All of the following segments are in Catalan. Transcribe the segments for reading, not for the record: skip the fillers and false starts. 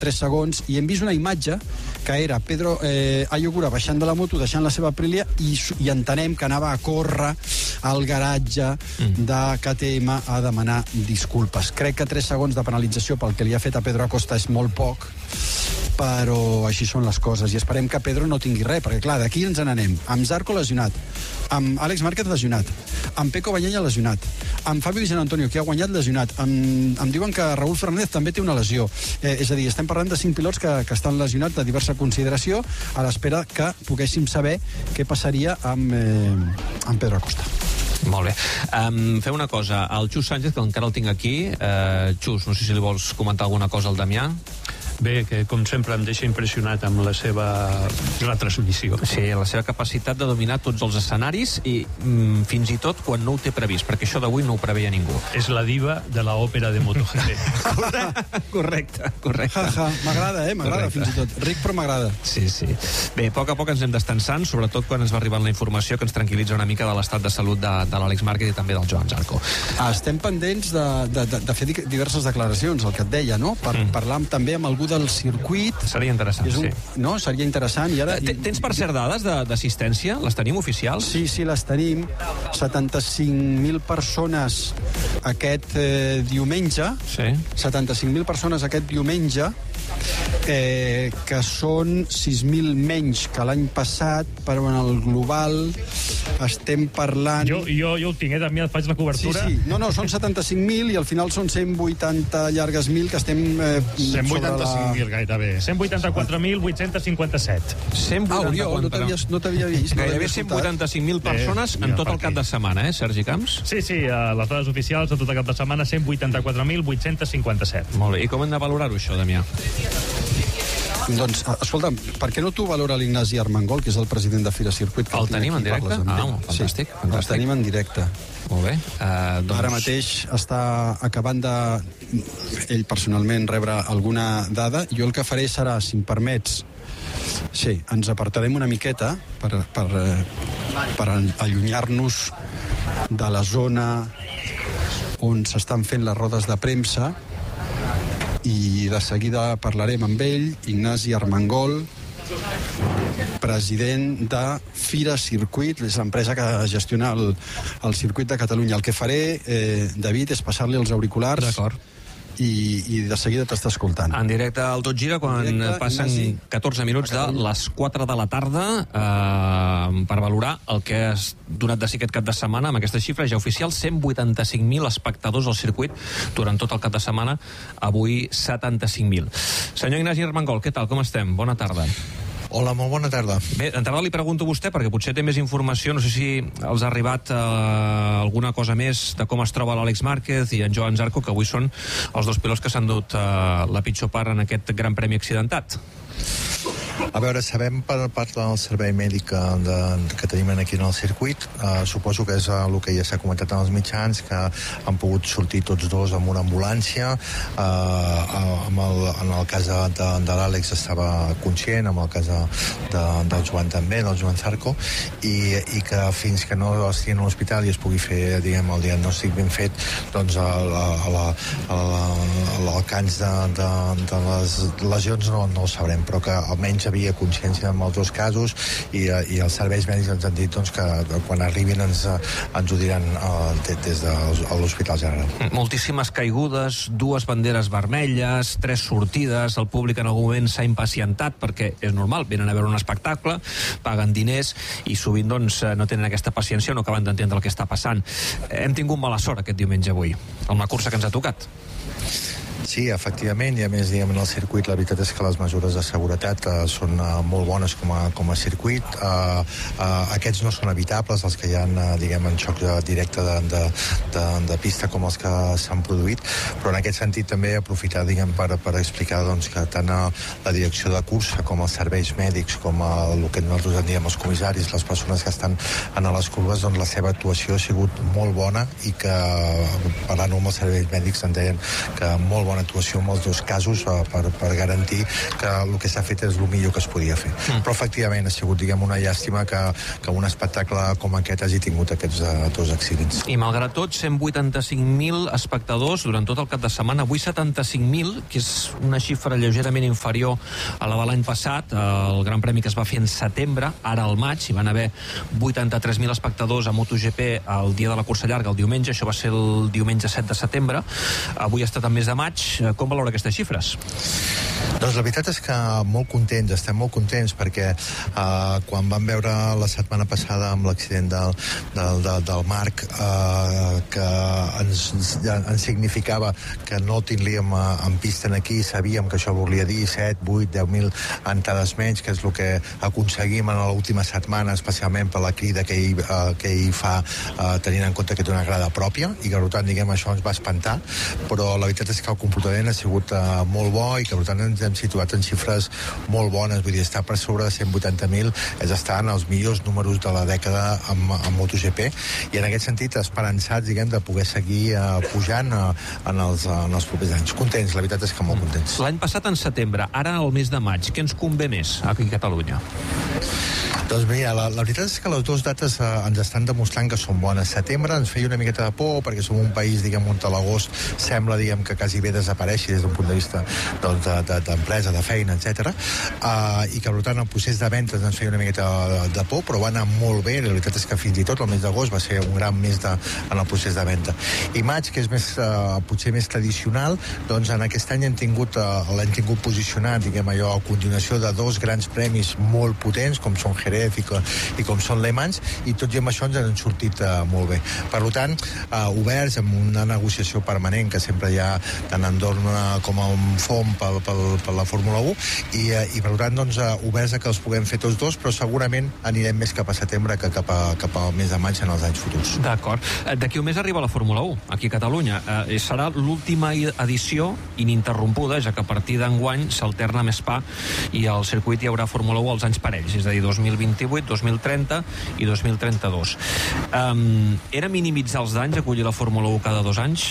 3 segons, i hem vist una imatge que era Pedro Ayogura baixant de la moto, deixant la seva Aprilia, i entenem que anava a córrer al garatge de KTM a demanar disculpes. Crec que 3 segons de penalització pel que li ha fet a Pedro Acosta és molt poc, però així són les coses, i esperem que Pedro no tingui res, perquè clar, d'aquí ens n'anem amb Zarco lesionat, amb Àlex Márquez lesionat, amb Pecco Bagnaia lesionat, amb Fabio Di Gianantonio, que ha guanyat, lesionat, em diuen que Raúl Fernández també té una lesió, és a dir, estem parlant de 5 pilots que estan lesionats de diversa consideració, a l'espera que poguéssim saber què passaria amb Pedro Acosta. Molt bé. Fem una cosa, el Xus Sánchez, que encara el tinc aquí. Xus, no sé si li vols comentar alguna cosa al Damià. Bé, que com sempre em deixa impressionat amb la seva retransmissió. Sí, la seva capacitat de dominar tots els escenaris i fins i tot quan no ho té previst, perquè això d'avui no ho preveia ningú. És la diva de l'òpera de MotoGP. Correcte. M'agrada, m'agrada fins i tot. Ric, però m'agrada. Sí. Bé, a poc ens anem destensant, sobretot quan ens va arribant la informació que ens tranquil·litza una mica de l'estat de salut de l'Àlex Márquez i també del Joan Zarco. Estem pendents de fer diverses declaracions, el que et deia, no? Per parlar també amb algú del circuit. Seria interessant, sí. No, seria interessant. I ara, tens per cert dades d'assistència? Les tenim oficials? Sí, les tenim. 75.000 persones aquest diumenge. Sí. 75.000 persones aquest diumenge, que són 6.000 menys que l'any passat, però en el global estem parlant... Jo ho tinc, Damià, faig la cobertura. Sí. No, són 75.000 i al final són 180 llargues mil que estem 185.000 gairebé. 184.857. 184.000. No t'havia vist. Gairebé 185.000 persones en tot el cap de setmana, Sergi Camps? Sí, les dades oficials de tot el cap de setmana, 184.857. Molt bé. I com hem de valorar-ho, això, Damià? Doncs, escolta'm, per què no tu valora l'Ignasi Armengol, que és el president de Fira Circuit? El tenim en directe? Fantàstic. El tenim en directe. Molt bé. Ara mateix està acabant ell personalment rebre alguna dada. Jo el que faré serà, si em permets, ens apartarem una miqueta per allunyar-nos de la zona on s'estan fent les rodes de premsa, i de seguida parlarem amb ell. Ignasi Armengol, president de Fira Circuit, és l'empresa que gestiona el circuit de Catalunya. El que faré, David, és passar-li els auriculars. D'acord. I de seguida t'està escoltant. En directe al Tot Gira, quan passen 14 minuts de les 4 de la tarda, per valorar el que has donat de si aquest cap de setmana, amb aquesta xifra ja oficial, 185.000 espectadors al circuit durant tot el cap de setmana, avui 75.000. Senyor Ignasi Armengol, què tal, com estem? Bona tarda. Hola, molt bona tarda. Bé, d'entrada li pregunto a vostè, perquè potser té més informació, no sé si els ha arribat alguna cosa més de com es troba l'Àlex Márquez i en Joan Zarco, que avui són els dos pilots que s'han dut la pitjor part en aquest gran premi accidentat. A veure, sabem per part del servei mèdic que tenim aquí en el circuit, suposo que és el que ja s'ha comentat en els mitjans, que han pogut sortir tots dos amb una ambulància. En el cas de l'Àlex estava conscient, en el cas del Joan també, del Joan Zarco, i que fins que no estigui a l'hospital i es pugui fer, diguem, el diagnòstic ben fet, doncs l'alcance de les lesions no ho sabrem, però que almenys havia consciència en els dos casos, i els serveis mèdics ens han dit doncs, que quan arribin ens ho diran des de l'Hospital General. Moltíssimes caigudes, 2 banderes vermelles, 3 sortides, el públic en algun moment s'ha impacientat perquè és normal, venen a veure un espectacle, paguen diners i sovint doncs, no tenen aquesta paciència, no acaben d'entendre el que està passant. Hem tingut mala sort aquest diumenge avui, amb la cursa que ens ha tocat. Sí, efectivament, i a més, diguem, en el circuit la veritat és que les mesures de seguretat són molt bones com a circuit. Aquests no són evitables, els que hi ha, diguem, en xoc directe de pista com els que s'han produït, però en aquest sentit també aprofitar, diguem, per explicar doncs, que tant la direcció de cursa com els serveis mèdics, com el que nosaltres en diem els comissaris, les persones que estan a les curves, doncs la seva actuació ha sigut molt bona, i que parlant amb els serveis mèdics en deien que molt bona actuació en els dos casos per garantir que el que s'ha fet és el millor que es podia fer. Però efectivament ha sigut, diguem, una llàstima que un espectacle com aquest hagi tingut aquests dos accidents. I malgrat tot, 185.000 espectadors durant tot el cap de setmana, avui 75.000, que és una xifra lleugerament inferior a la de l'any passat, el Gran Premi que es va fer en setembre, ara al maig, hi van haver 83.000 espectadors a MotoGP el dia de la cursa llarga, el diumenge, això va ser el diumenge 7 de setembre, avui ha estat el mes de maig. Com valora aquestes xifres? Doncs la veritat és que molt contents, estem molt contents perquè quan vam veure la setmana passada amb l'accident del Marc que ens significava que no el tindríem en pista aquí, sabíem que això volia dir 7, 8, 10.000 entrades menys, que és el que aconseguim en l'última setmana, especialment per la crida que ell fa tenint en compte que té una grada pròpia i que per tant, diguem, això ens va espantar, però la veritat és que el comportament ha sigut molt bo i que per tant ens hem situat en xifres molt bones, vull dir, estar per sobre de 180.000 és estar en els millors números de la dècada amb MotoGP i en aquest sentit esperançats, diguem, de poder seguir pujant en els propers anys. Contents, la veritat és que molt contents. L'any passat en setembre, ara el mes de maig, què ens convé més aquí a Catalunya? Doncs mira, la veritat és que les dues dates ens estan demostrant que són bones. Setembre ens feia una miqueta de por perquè som un país, diguem, on l'agost sembla, diguem, que quasi bé desapareixi des d'un punt de vista d'empresa, de feina, etc. I que per tant el procés de ventes ens feia una miqueta de por, però va anar molt bé. La veritat és que fins i tot el mes d'agost va ser un gran mes en el procés de venda. I maig, que és més, potser més tradicional, doncs en aquest any l'hem tingut posicionat, diguem, allò a continuació de dos grans premis molt potents, com són Jerez i com són Le Mans, i tot i amb això ens han sortit molt bé. Per tant, oberts amb una negociació permanent que sempre hi ha tant en Dorna com en FOM per la Fórmula 1 i per tant, doncs, oberts a que els puguem fer tots dos, però segurament anirem més cap a setembre que cap al mes de maig en els anys futurs. D'acord. D'aquí un mes arriba la Fórmula 1, aquí a Catalunya. Serà l'última edició ininterrompuda, ja que a partir d'enguany s'alterna amb Spa i al circuit hi haurà Fórmula 1 als anys parells, és a dir, 2028, 2030 i 2032. Era minimitzar els danys acollir la Fórmula 1 cada 2 anys?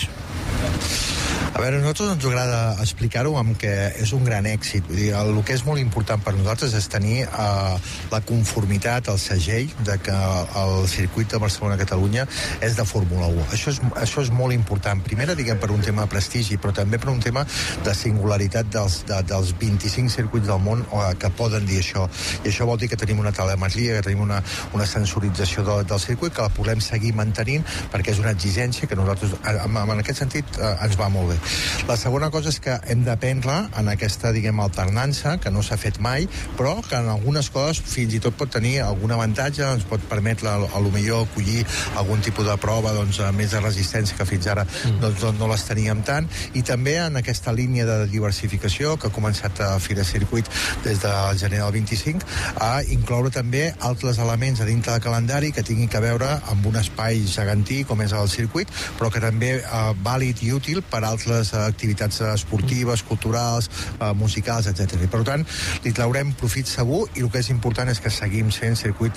A veure, a nosaltres ens agrada explicar-ho amb que és un gran èxit. Vull dir, el que és molt important per nosaltres és tenir la conformitat, el segell de que el circuit de Barcelona-Catalunya és de Fórmula 1. Això és molt important. Primera, diguem, per un tema de prestigi, però també per un tema de singularitat dels 25 circuits del món que poden dir això. I això vol dir que tenim una telemetria, que tenim una sensorització del circuit, que la podem seguir mantenint perquè és una exigència que nosaltres, en aquest sentit, ens va molt bé. La segona cosa és que hem d'aprendre en aquesta, diguem, alternança, que no s'ha fet mai, però que en algunes coses fins i tot pot tenir algun avantatge, ens pot permetre a lo millor acollir algun tipus de prova, doncs, més de resistència que fins ara doncs, no les teníem tant, i també en aquesta línia de diversificació que ha començat a Fira Circuit des del gener del 25, a incloure també altres elements a dintre del calendari que tinguin a veure amb un espai gegantí com és el circuit, però que també vàlid i útil per altres activitats esportives, culturals, musicals, etc. I per tant, li traurem profit segur i el que és important és que seguim sent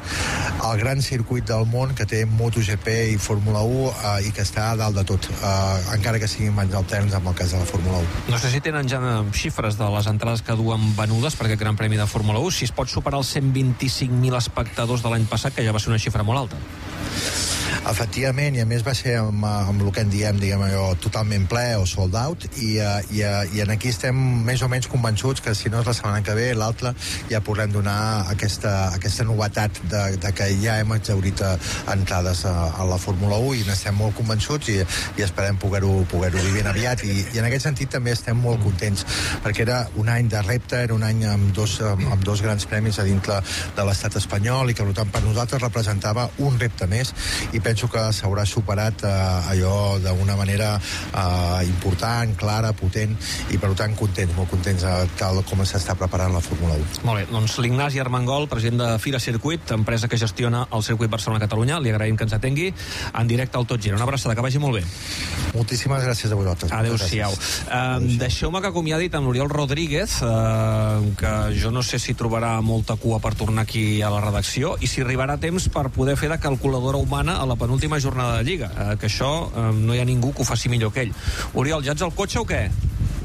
el gran circuit del món que té MotoGP i Fórmula 1 i que està a dalt de tot, encara que siguin anys alterns amb el cas de la Fórmula 1. No sé si tenen ja xifres de les entrades que duen venudes per aquest Gran Premi de Fórmula 1, si es pot superar els 125.000 espectadors de l'any passat, que ja va ser una xifra molt alta. Efectivament, i a més va ser amb el que en diem, diguem allò, totalment ple o sold out, i en aquí estem més o menys convençuts que si no és la setmana que ve, l'altra, ja podrem donar aquesta novetat de que ja hem exhaurit entrades a la Fórmula 1 i n'estem molt convençuts i esperem poder-ho dir ben aviat, i en aquest sentit també estem molt contents, perquè era un any de repte, era un any amb dos grans premis a dintre de l'estat espanyol i que, per tant, per nosaltres representava un repte més, i penso que s'haurà superat allò d'una manera important, clara, potent, i per tant contents, molt contents tal com s'està preparant la Fórmula 1. Molt bé, doncs l'Ignasi Armengol, president de Fira Circuit, empresa que gestiona el circuit Barcelona-Catalunya, li agraïm que ens atengui en directe al Tot Gira. Una abraçada, que vagi molt bé. Moltíssimes gràcies a vosaltres. Adéu-siau. Deixeu-me que acomiadi amb l'Oriol Rodríguez, que jo no sé si trobarà molta cua per tornar aquí a la redacció i si arribarà temps per poder fer de calculadora humana a la penúltima jornada de Lliga, que això no hi ha ningú que ho faci millor que ell. Oriol, ja ets al cotxe o què?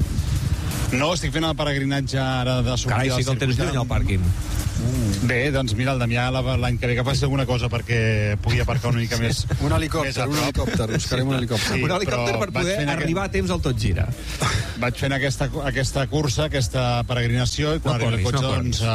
No, estic fent el peregrinatge ara de sortida. Carai, sí que el tens lluny al pàrquing. Bé, doncs mira, el Damià l'any que ve que faci alguna cosa perquè pugui aparcar una mica més. Un helicòpter, buscarem un helicòpter. Sí, un helicòpter per poder arribar a temps al Tot Gira. Vaig fent aquesta cursa, aquesta peregrinació, i quan arribi el cotxe,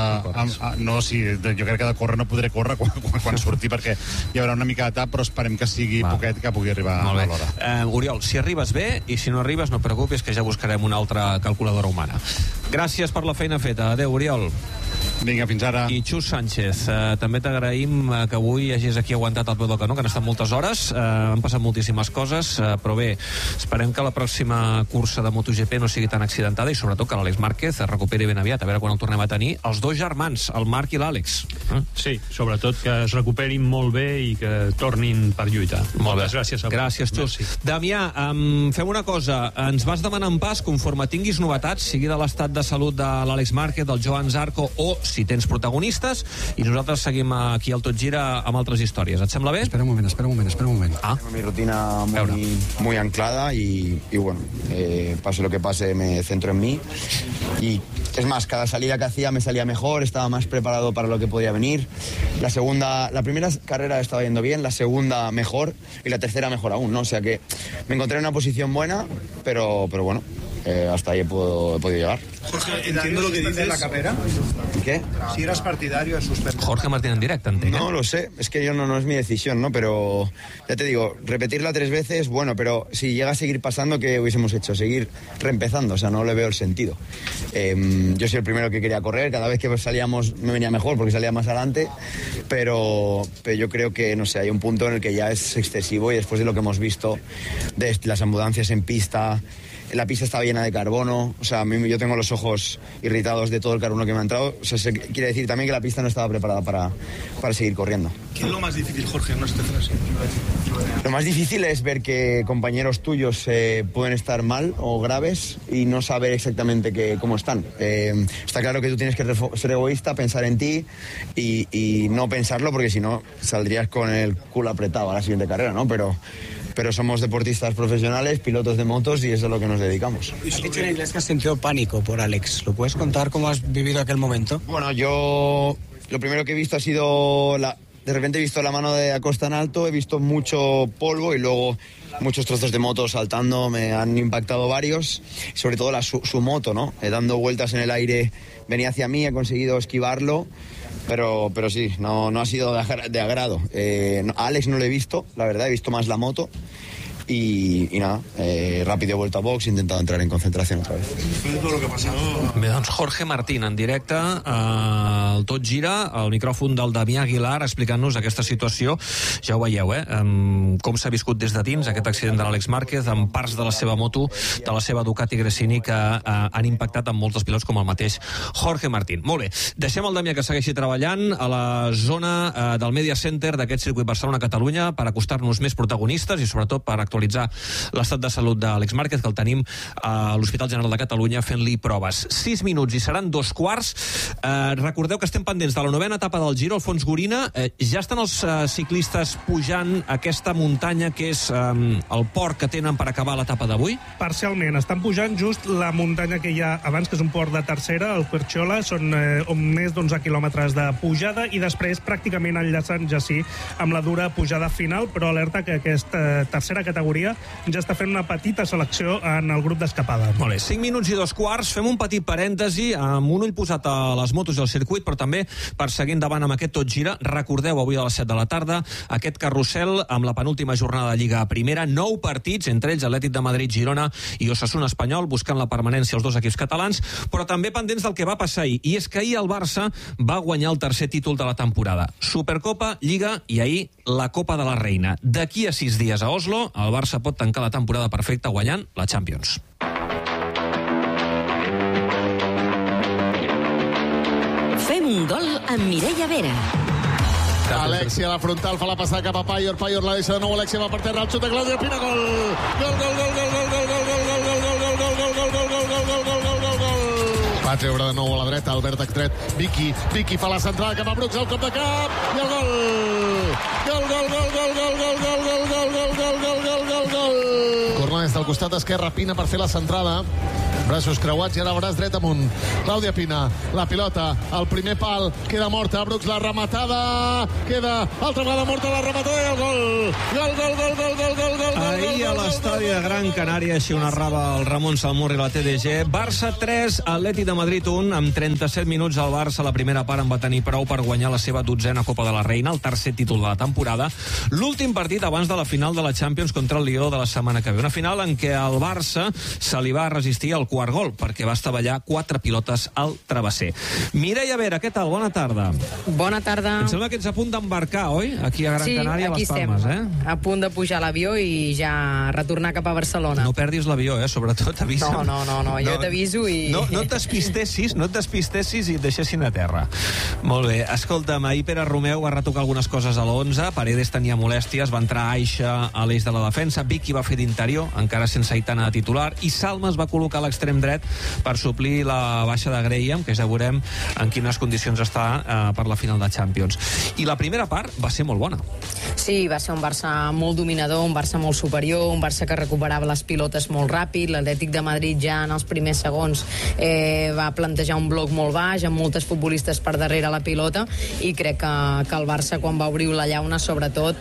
jo crec que de córrer no podré córrer quan surti, perquè hi haurà una mica de tap, però esperem que sigui poquet, que pugui arribar a l'hora. Oriol, si arribes bé, i si no arribes, no et preocupis, que ja buscarem una altra calculadora humana. Gràcies per la feina feta. Adéu, Oriol. Vinga, fins ara. I Xus Sánchez, també t'agraïm que avui hagis aquí aguantat al peu del canó, que han estat moltes hores, han passat moltíssimes coses, però bé, esperem que la pròxima cursa de MotoGP no sigui tan accidentada i sobretot que l'Àlex Márquez es recuperi ben aviat, a veure quan el tornem a tenir, els dos germans, el Marc i l'Àlex. Sí, sobretot que es recuperin molt bé i que tornin per lluitar. Moltes gràcies a vosaltres. Gràcies, Xus. Damià, fem una cosa, ens vas demanar en pas, conforme tinguis novetats, sigui de l'estat de salut de l'Àlex Márquez, del Joan Zarco, o si tens protagonistes, i nosaltres seguim aquí al Tot Gira amb altres històries. Et sembla bé? Espera un moment. Tengo mi rutina muy anclada y bueno, pase lo que pase me centro en mí, y es más, cada salida que hacía me salía mejor, estaba más preparado para lo que podía venir. La primera carrera estaba yendo bien, la segunda mejor y la tercera mejor aún, ¿no? O sea que me encontré en una posición buena, pero bueno, hasta ahí he podido llegar. Jorge, entiendo lo que dices. ¿La carrera? ¿Qué? Si eras partidario de suspender. Jorge Martín en directo, ¿entiendes? No lo sé, es que yo no es mi decisión, ¿no? Pero ya te digo, repetirla 3 veces, bueno, pero si llega a seguir pasando, ¿qué hubiésemos hecho? Seguir reempezando, o sea, no le veo el sentido. Yo soy el primero que quería correr, cada vez que salíamos me venía mejor porque salía más adelante, pero yo creo que, no sé, hay un punto en el que ya es excesivo, y después de lo que hemos visto, de las ambulancias en pista, la pista estaba llena de carbono, o sea, yo tengo los ojos irritados de todo el carbono que me ha entrado, o sea, quiere decir también que la pista no estaba preparada para seguir corriendo. ¿Qué es lo más difícil, Jorge, en una situación así? Lo más difícil es ver que compañeros tuyos pueden estar mal o graves y no saber exactamente cómo están. Está claro que tú tienes que ser egoísta, pensar en ti y no pensarlo, porque si no saldrías con el culo apretado a la siguiente carrera, ¿no? Pero somos deportistas profesionales, pilotos de motos, y eso es a lo que nos dedicamos. Has dicho en inglés que has sentido pánico por Alex. ¿Lo puedes contar cómo has vivido aquel momento? Bueno, yo lo primero que he visto ha sido de repente he visto la mano de Acosta en alto, he visto mucho polvo y luego muchos trozos de moto saltando, me han impactado varios, sobre todo su moto, ¿no? Dando vueltas en el aire, venía hacia mí, he conseguido esquivarlo, pero sí, no ha sido de agrado. A Alex no lo he visto, la verdad, he visto más la moto. I nada, ràpid he vuelto a box, he intentado entrar en concentración otra vez. Bé, doncs Jorge Martín en directe al Tot Gira, al micròfon del Damià Aguilar, explicant-nos aquesta situació. Ja ho veieu, com s'ha viscut des de dins aquest accident de l'Àlex Márquez, amb parts de la seva moto, de la seva Ducati Gresini, que han impactat amb molts dels pilots, com el mateix Jorge Martín. Molt bé, deixem el Damià que segueixi treballant a la zona del Media Center d'aquest circuit Barcelona-Catalunya per acostar-nos més protagonistes i sobretot per actualitzar l'estat de salut d'Àlex Márquez, que el tenim a l'Hospital General de Catalunya fent-li proves. 6 minuts i seran 2:15. Recordeu que estem pendents de la 9ª etapa del Giro, Alfons Gorina. Ja estan els ciclistes pujant aquesta muntanya que és el port que tenen per acabar l'etapa d'avui? Parcialment, estan pujant just la muntanya que hi ha abans, que és un port de tercera, el Puerciola, són més d'11 quilòmetres de pujada, i després pràcticament enllaçant ja sí amb la dura pujada final, però alerta que aquesta tercera categoria ja està fent una petita selecció en el grup d'escapada. Molt bé, 5 minuts i 2:15, fem un petit parèntesi amb un ull posat a les motos i al circuit, però també per seguir endavant amb aquest Tot Gira. Recordeu, avui a les 7 de la tarda, aquest carrusel amb la penúltima jornada de Lliga Primera, 9 partits, entre ells Atlètic de Madrid, Girona i Osasuna Espanyol, buscant la permanència als dos equips catalans, però també pendents del que va passar ahir, i és que ahir el Barça va guanyar el tercer títol de la temporada. Supercopa, Lliga i ahir la Copa de la Reina. D'aquí a 6 dies a Oslo, el Barça pot tancar la temporada perfecta guanyant la Champions. Fem gol amb Mireia Vera. Alexia a la frontal, fa la passada cap a Payor, Payor la deixa de nou, Alexia va per terra, el xut de Claudio Pina, gol! Gol, gol, gol, gol, gol, gol, gol, gol, gol, gol, gol, gol, gol, gol, gol, gol, gol, gol, gol, gol. Va treure de nou a la dreta, Albert Extret, Vicky fa la centrada cap a Brooks, al cop de cap, i el gol! Gol, gol, gol, gol, gol, gol, gol, gol, gol, gol, gol, gol, gol, gol, gol. Corna des del costat esquerre, Pina per fer la centrada. braços creuats i ara braç dret amunt. Clàudia Pina, la pilota, el primer pal, queda morta, Brooks, la rematada, queda altra vegada morta la rematada i el gol! Gol! Ahir a l'estadi de Gran Canària, així ho narrava el Ramon Salmur i la TDG. Barça 3, Atlètic de Madrid 1, amb 37 minuts el Barça la primera part en va tenir prou per guanyar la seva 12a Copa de la Reina, el tercer títol de la temporada, l'últim partit abans de la final de la Champions contra el Lió de la setmana que ve. Una final en què el Barça se li va resistir al quart gol, perquè va estavellar 4 pilotes al travesser. Mireia Vera, què tal? Bona tarda. Bona tarda. Em sembla que ets a punt d'embarcar, oi? Aquí a Gran Canària, a les Palmes, a punt de pujar a l'avió i ja retornar cap a Barcelona. No perdis l'avió, sobretot avisa'm. No, jo t'aviso i... No et despistessis i et deixessin a terra. Molt bé, escolta'm, ahir Pere Romeu va retocar algunes coses a l'11, Paredes tenia molèsties, va entrar Aixa a l'eix de la defensa, Vicky va fer d'interior, encara sense Aitana de titular, i Salma es va col·locar a l'extrem dret per suplir la baixa de Graham, que ja veurem en quines condicions està per la final de Champions. I la primera part va ser molt bona. Sí, va ser un Barça molt dominador, un Barça molt superior, un Barça que recuperava les pilotes molt ràpid. L'Atlètic de Madrid ja en els primers segons va plantejar un bloc molt baix, amb moltes futbolistes per darrere la pilota, i crec que el Barça, quan va obrir la llauna, sobretot,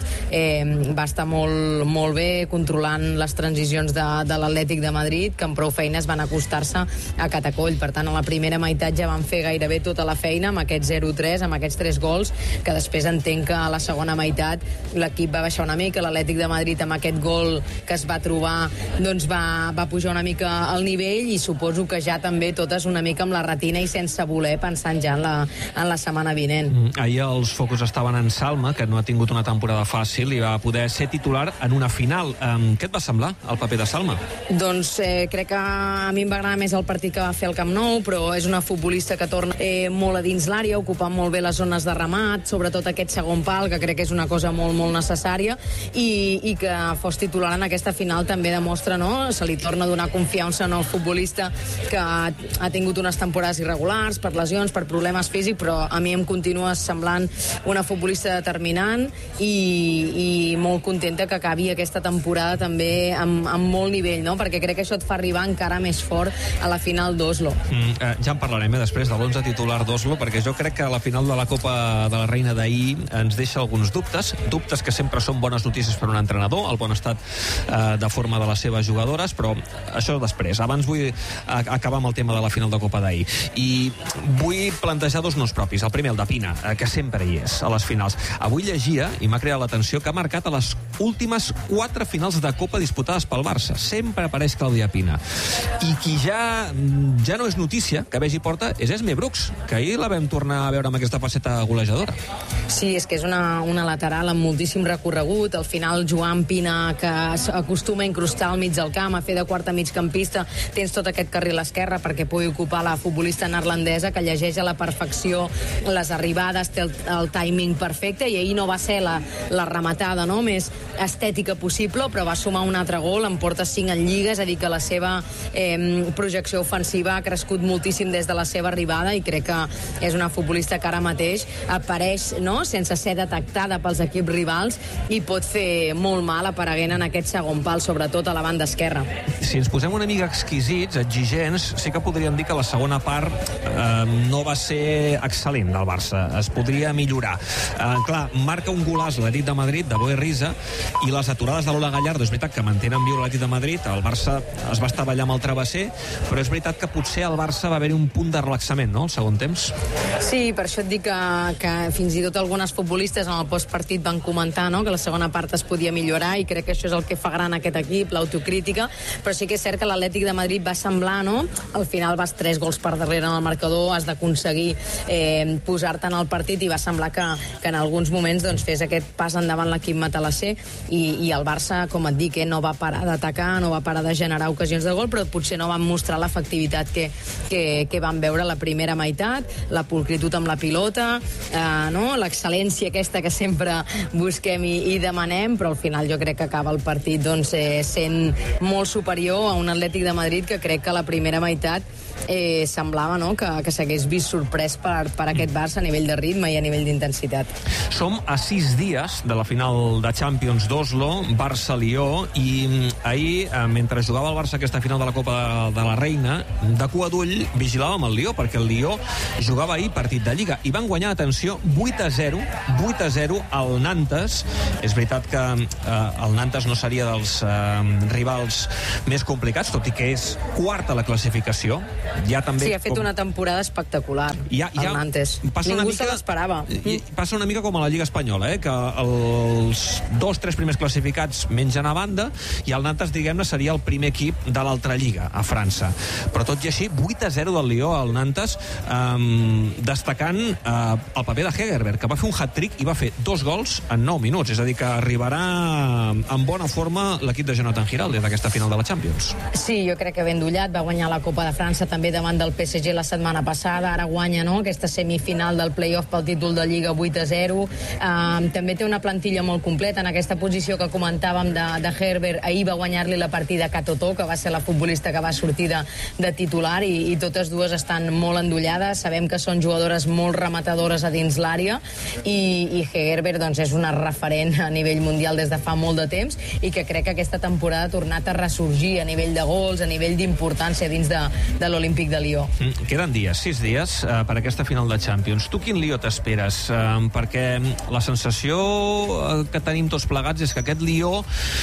va estar molt bé controlant les transicions de l'Atlètic de Madrid, que amb prou feines van acostar-se a catacoll. Per tant, a la primera meitat ja van fer gairebé tota la feina amb aquest 0-3, amb aquests 3 gols, que després entenc que a la segona meitat l'equip va baixar una mica. L'Atlètic de Madrid, amb aquest gol que es va trobar, doncs va pujar una mica al nivell, i suposo que ja també totes una mica amb la retina i sense voler, pensant ja en la setmana vinent. Ahir els focus estaven en Salma, que no ha tingut una temporada fàcil i va poder ser titular en una final. Què et va semblar el paper de Salma? Doncs crec que a mi em va agradar més el partit que va fer al Camp Nou, però és una futbolista que torna molt a dins l'àrea, ocupant molt bé les zones de remat, sobretot aquest segon pal, que crec que és una cosa molt necessària, i que fos titular en aquesta final també demostra, no? Se li torna a donar confiança al futbolista que ha tingut unes temporades irregulars per lesions, per problemes físics, però a mi em continua semblant una futbolista determinant i molt contenta que acabi aquesta temporada també amb molt nivell, no? Perquè crec que això et fa arribar encara més fort a la final d'Oslo. Ja en parlarem després de l'11 titular d'Oslo, perquè jo crec que la final de la Copa de la Reina d'ahir ens deixa alguns dubtes que sempre són bones notícies per un entrenador, el bon estat de forma de les seves jugadores, però això després. Abans vull acabar amb el tema de la final de Copa d'ahir. I vull plantejar 2 noms propis. El primer, el de Pina, que sempre hi és a les finals. Avui llegia, i m'ha creat l'atenció, que ha marcat a les últimes 4 finals de Copa disputades pel Barça. Sempre apareix Clàudia Pina. I qui ja no és notícia, que vegi porta, és Esme Brooks, que ahir la vam tornar a veure amb aquesta faceta golejadora. Sí, és que és una lateral amb moltíssim recorregut. Al final, Joan Pina, que acostuma a incrustar al mig del camp, a fer de quarta migcampista, tens tot aquest carril a l'esquerra perquè pugui ocupar la futbolista neerlandesa, que llegeix a la perfecció les arribades, té el timing perfecte, i ahir no va ser la rematada més estètica possible, però va sumar un altre gol, en porta 5 en Lliga, és a dir, que la seva projecció ofensiva ha crescut moltíssim des de la seva arribada, i crec que és una futbolista que ara mateix apareix sense ser detectada pels equips rivals i pot fer molt mal apareguent en aquest segon pal, sobretot a la banda esquerra. Si ens posem una mica exquisits, exigents, sí que podríem dir que la segona part no va ser excel·lent del Barça, es podria millorar. Clar, marca un golaç l'Atlètic de Madrid de Boe Risa, i les aturades de Lola Gallardo és veritat que mantenen viu l'Atlètic de Madrid, el Barça es va estavellar amb el travesser, però és veritat que potser al Barça va haver-hi un punt de relaxament, no?, al segon temps. Sí, per això et dic que fins i tot algunes futbolistes en el postpartit van comentar que la segona part es podia millorar, i crec que això és el que fa gran aquest equip, l'autocrítica, però sí que és cert que l'Atlètic de Madrid va semblar, al final vas 3 gols per darrere en el marcador, has d'aconseguir posar-te en el partit, i va semblar que en alguns moments fes aquest pas endavant l'equip matalasser, i el Barça, com et dic, no va parar d'atacar, no va parar de generar ocasions de gol, però potser no van mostrar l'efectivitat que van veure la primera meitat, la pulcritud amb la pilota, l'excel·lència aquesta que sempre busquem i demanem, però al final jo crec que acaba el partit sent molt superior a un Atlètic de Madrid que crec que la primera meitat semblava, no?, que s'hagués vist sorprès per aquest Barça a nivell de ritme i a nivell d'intensitat. Som a 6 dies de la final de Champions d'Oslo, Barça-Lió, i ahir, mentre jugava el Barça aquesta final de la Copa de la Reina, de cua d'ull vigilàvem el Lió, perquè el Lió jugava ahir partit de Lliga, i van guanyar, atenció, 8-0 al Nantes. És veritat que el Nantes no seria dels rivals més complicats, tot i que és quart a la classificació. Sí, ha fet una temporada espectacular, el Nantes. Ningú se l'esperava. Passa una mica com a la Lliga Espanyola, que els 2-3 primers classificats mengen a banda, i el Nantes, diguem-ne, seria el primer equip de l'altra Lliga, a França. Però tot i així, 8-0 del Lió al Nantes, destacant el paper de Hegerberg, que va fer un hat-trick i va fer 2 gols en 9 minuts. És a dir, que arribarà en bona forma l'equip de Jonathan Giralt des d'aquesta final de la Champions. Sí, jo crec que ben dollat. Va guanyar la Copa de França també davant del PSG la setmana passada. Ara guanya, no?, aquesta semifinal del play-off pel títol de Lliga 8-0. També té una plantilla molt completa en aquesta posició que comentàvem de Hegerberg. Ahir va guanyar-li la partida a Katotó, que va ser la futbolista que va sortir de titular, i totes dues estan molt endollades. Sabem que són jugadores molt rematadores a dins l'àrea, i Hegerberg, doncs, és una referent a nivell mundial des de fa molt de temps, i que crec que aquesta temporada ha tornat a ressorgir a nivell de gols, a nivell d'importància dins de l'Olímpic de Lió. Queden dies, 6 dies per aquesta final de Champions. Tu quin Lió t'esperes? Perquè la sensació que tenim tots plegats és que aquest Lió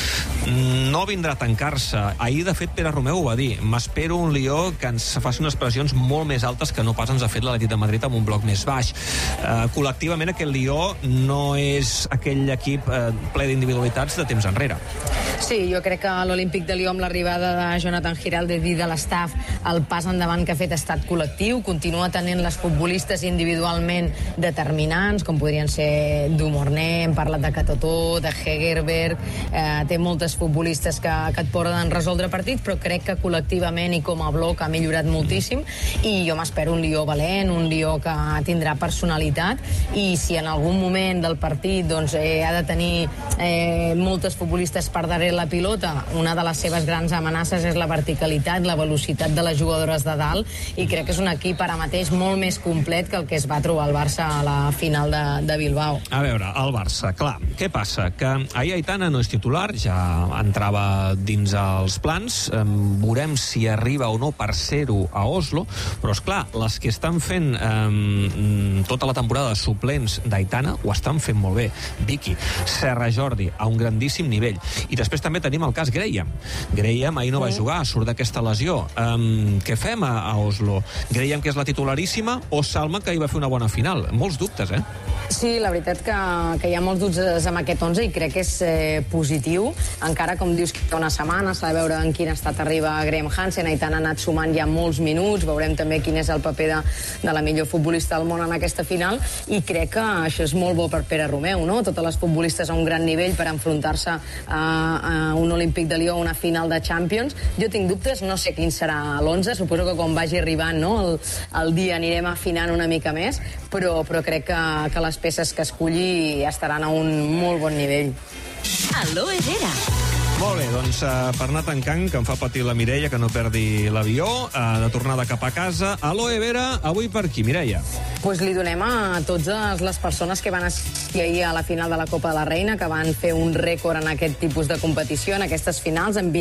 no vindrà a tancar-se. Ahir, de fet, Pere Romeu ho va dir: m'espero un Lió que ens faci unes pressions molt més altes que no pas ens ha fet l'Atlètic de Madrid amb un bloc més baix. Col·lectivament aquest Lió no és aquell equip ple d'individualitats de temps enrere. Sí, jo crec que l'Olímpic de Lió, amb l'arribada de Jonathan Giralt i de l'estaf, el pas endavant que ha fet ha estat col·lectiu. Continua tenint les futbolistes individualment determinants, com podrien ser Dumorné, hem parlat de Katotó, de Hegerberg, té moltes futbolistes que et poden resoldre partits, però crec que col·lectivament i com a bloc ha millorat moltíssim, i jo m'espero un Lió valent, un Lió que tindrà personalitat, i si en algun moment del partit doncs, ha de tenir moltes futbolistes per darrere la pilota, una de les seves grans amenaces és la verticalitat, la velocitat de les jugadores de dalt, i crec que és un equip ara mateix molt més complet que el que es va trobar el Barça a la final de Bilbao. A veure, el Barça, clar, què passa? Que ahir Aitana no és titular, ja entrava dins els plans, veurem si arriba o no per ser-ho a Oslo, però és clar, les que estan fent tota la temporada suplents d'Aitana ho estan fent molt bé. Vicky, Serra Jordi, a un grandíssim nivell. I després també tenim el cas Graham. Graham ahir no va jugar, surt d'aquesta lesió. Què fem a Oslo? Graham, que és la titularíssima, o Salma, que hi va fer una bona final? Molts dubtes, Sí, la veritat que hi ha molts dubtes amb aquest 11, i crec que és positiu. Encara, com dius, que una setmana s'ha de veure en quin estat arriba Graham Hansen. Aitana ha anat sumant ja molts minuts, veurem també quin és el paper de la millor futbolista del món en aquesta final, i crec que això és molt bo per Pere Romeu, no? Totes les futbolistes a un gran nivell per enfrontar-se a un Olímpic de Lió, una final de Champions. Jo tinc dubtes, no sé quin serà l'11, suposo que quan vagi arribant, no, el dia anirem afinant una mica més, però crec que les peces que escolli estaran a un molt bon nivell. Aloe Vera. Molt bé, doncs per anar tancant, que em fa patir la Mireia, que no perdi l'avió, de tornada cap a casa. Aloe Vera, avui per qui, Mireia? Pues li donem a totes les persones que van assistir ahir a la final de la Copa de la Reina, que van fer un rècord en aquest tipus de competició, en aquestes finals, amb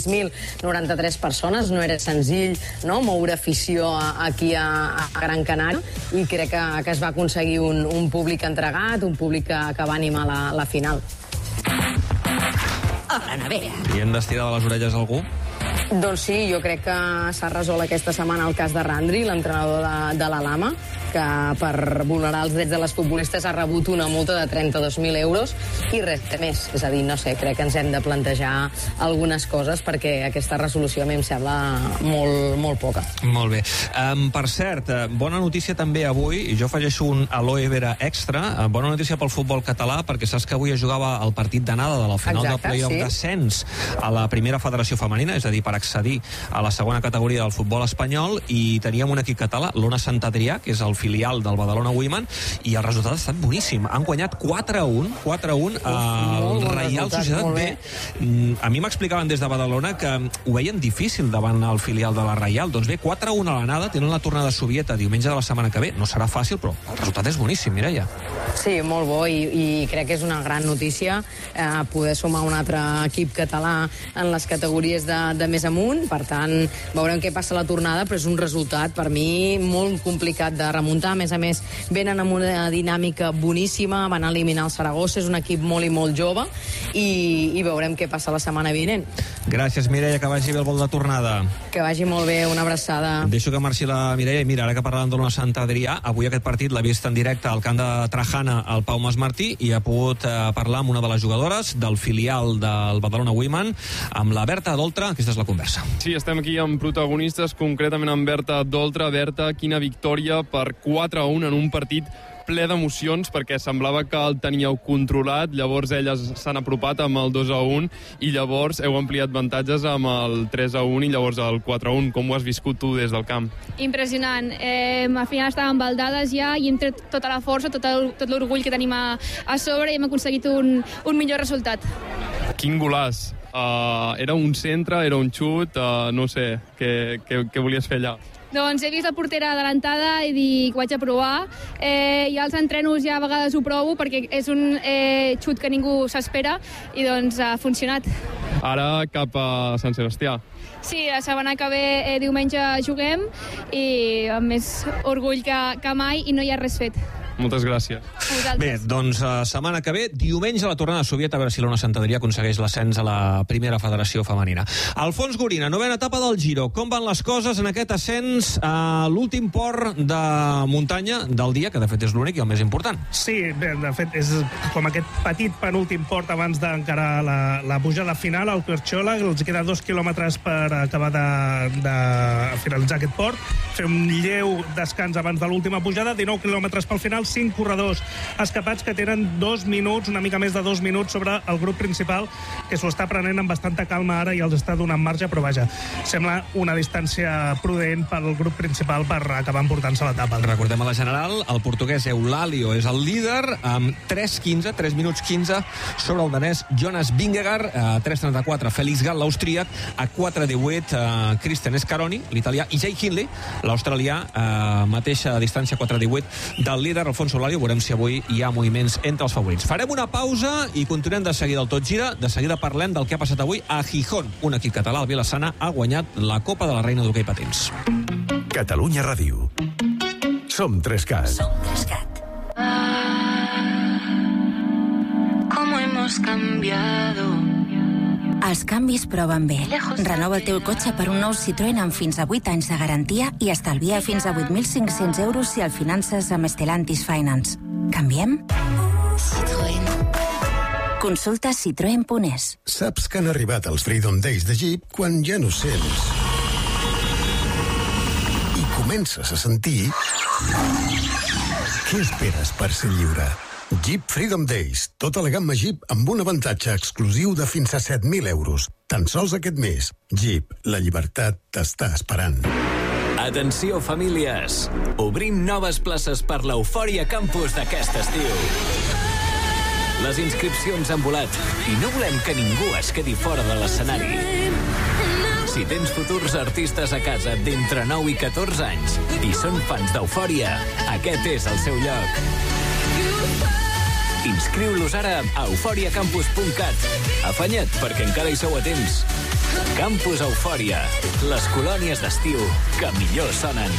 26.093 persones. No era senzill, no?, moure afició aquí a Gran Canària, i crec que es va aconseguir un públic entregat, un públic que va animar la final. A la nevera. I hem d'estirar de les orelles a algú? Doncs sí, jo crec que s'ha resolt aquesta setmana el cas de Randri, l'entrenador de la Lama, que per vulnerar els drets de les futbolistes ha rebut una multa de 32.000 euros i res més. És a dir, no sé, crec que ens hem de plantejar algunes coses, perquè aquesta resolució a mi em sembla molt poca. Molt bé. Per cert, bona notícia també avui, i jo afegeixo un Aloe Vera extra, bona notícia pel futbol català, perquè saps que avui es jugava el partit d'anada de la final del play-off d'ascens a la primera federació femenina, és a dir, per accedir a la segona categoria del futbol espanyol, i teníem un equip català, l'Ona Sant Adrià, que és el filial del Badalona Women, i el resultat ha estat boníssim. Han guanyat 4-1 al Reial Societat B. A mi m'explicaven des de Badalona que ho veien difícil davant el filial de la Reial. Doncs bé, 4-1 a l'anada, tenen la tornada sovieta diumenge de la setmana que ve. No serà fàcil, però el resultat és boníssim, Mireia. Sí, molt bo, i crec que és una gran notícia poder sumar un altre equip català en les categories de més amunt. Per tant, veurem què passa a la tornada, però és un resultat per mi molt complicat de remuntar. A més, venen amb una dinàmica boníssima, van eliminar el Saragossa, és un equip molt i molt jove, i veurem què passa la setmana vinent. Gràcies, Mireia, que vagi bé el vol de tornada. Que vagi molt bé, una abraçada. Deixo que marxi la Mireia, i mira, ara que parlàvem de Sant Adrià, avui aquest partit l'ha vist en directe al camp de Trajana el Pau Masmartí, i ha pogut parlar amb una de les jugadores del filial del Badalona Women, amb la Berta Doltra. Aquesta és la conversa. Sí, estem aquí amb protagonistes, concretament amb Berta Doltra. Berta, quina victòria per 4-1 en un partit ple d'emocions, perquè semblava que el teníeu controlat, llavors elles s'han apropat amb el 2-1 i llavors heu ampliat avantatges amb el 3-1 i llavors el 4-1. Com ho has viscut tu des del camp? Impressionant. Al final estàvem baldades ja i hem tret tota la força, tot l'orgull que tenim a sobre, i hem aconseguit un millor resultat. Quin golàs! Era un centre, era un xut, no sé, què volies fer allà? Doncs he vist la portera adelantada i dic, ho vaig a provar. I als entrenos ja a vegades ho provo perquè és un xut que ningú s'espera, i doncs ha funcionat. Ara cap a Sant Sebastià. Sí, la setmana que ve diumenge juguem, i amb més orgull que mai, i no hi ha res fet. Moltes gràcies. Bé, doncs setmana que ve, diumenge, la tornada sovieta, a veure si l'Ona Sant Adrià aconsegueix l'ascens a la primera federació femenina. Alfons Gorina, novena etapa del Giro. Com van les coses en aquest ascens a l'últim port de muntanya del dia, que de fet és l'únic i el més important? Sí, bé, de fet és com aquest petit penúltim port abans d'encarar la pujada final, al Querchola. Els queda 2 quilòmetres per acabar de finalitzar aquest port. Fer un lleu descans abans de l'última pujada, 19 quilòmetres pel final, 5 corredors escapats que tenen 2 minuts, una mica més de 2 minuts sobre el grup principal, que s'ho està prenent amb bastanta calma ara i els està donant marge, però vaja, sembla una distància prudent pel grup principal per acabar emportant-se l'etapa. Recordem a la general, el portuguès Eulalio és el líder amb 3 minuts 15 sobre el danès Jonas Vingegaard, a 3.34 Felix Gall, l'austríac, a 4.18 Christian Scaroni, l'italià, i Jay Hindley, l'australià, mateixa distància, 4.18 del líder Alfonso Eulalio. Veurem si avui hi ha moviments entre els favorits. Farem una pausa i continuem de seguida al Tot Gira. De seguida parlem del que ha passat avui a Gijón. Un equip català, el Vilassana, ha guanyat la Copa de la Reina d'Hoquei Patins. Catalunya Ràdio. Som 3CAT. Som 3CAT. ¿Cómo hemos cambiado? Els canvis proven bé. Renova el teu cotxe per un nou Citroën amb fins a 8 anys de garantia i estalvia fins a 8.500 euros si el finances amb Stellantis Finance. Canviem? Citroën. Consulta citroen.es. Saps que han arribat els Freedom Days de Jeep quan ja no sents i comences a sentir? Què esperes per ser lliure? Jeep Freedom Days. Tota la gamma Jeep amb un avantatge exclusiu de fins a 7.000 euros. Tan sols aquest mes. Jeep, la llibertat t'està esperant. Atenció, famílies. Obrim noves places per l'Eufòria Campus d'aquest estiu. Les inscripcions han volat i no volem que ningú es quedi fora de l'escenari. Si tens futurs artistes a casa d'entre 9 i 14 anys i són fans d'Eufòria, aquest és el seu lloc. Inscriu-los ara a euforiacampus.cat. Afanya't, perquè encara hi sou a temps. Campus Eufòria, les colònies d'estiu que millor sonen.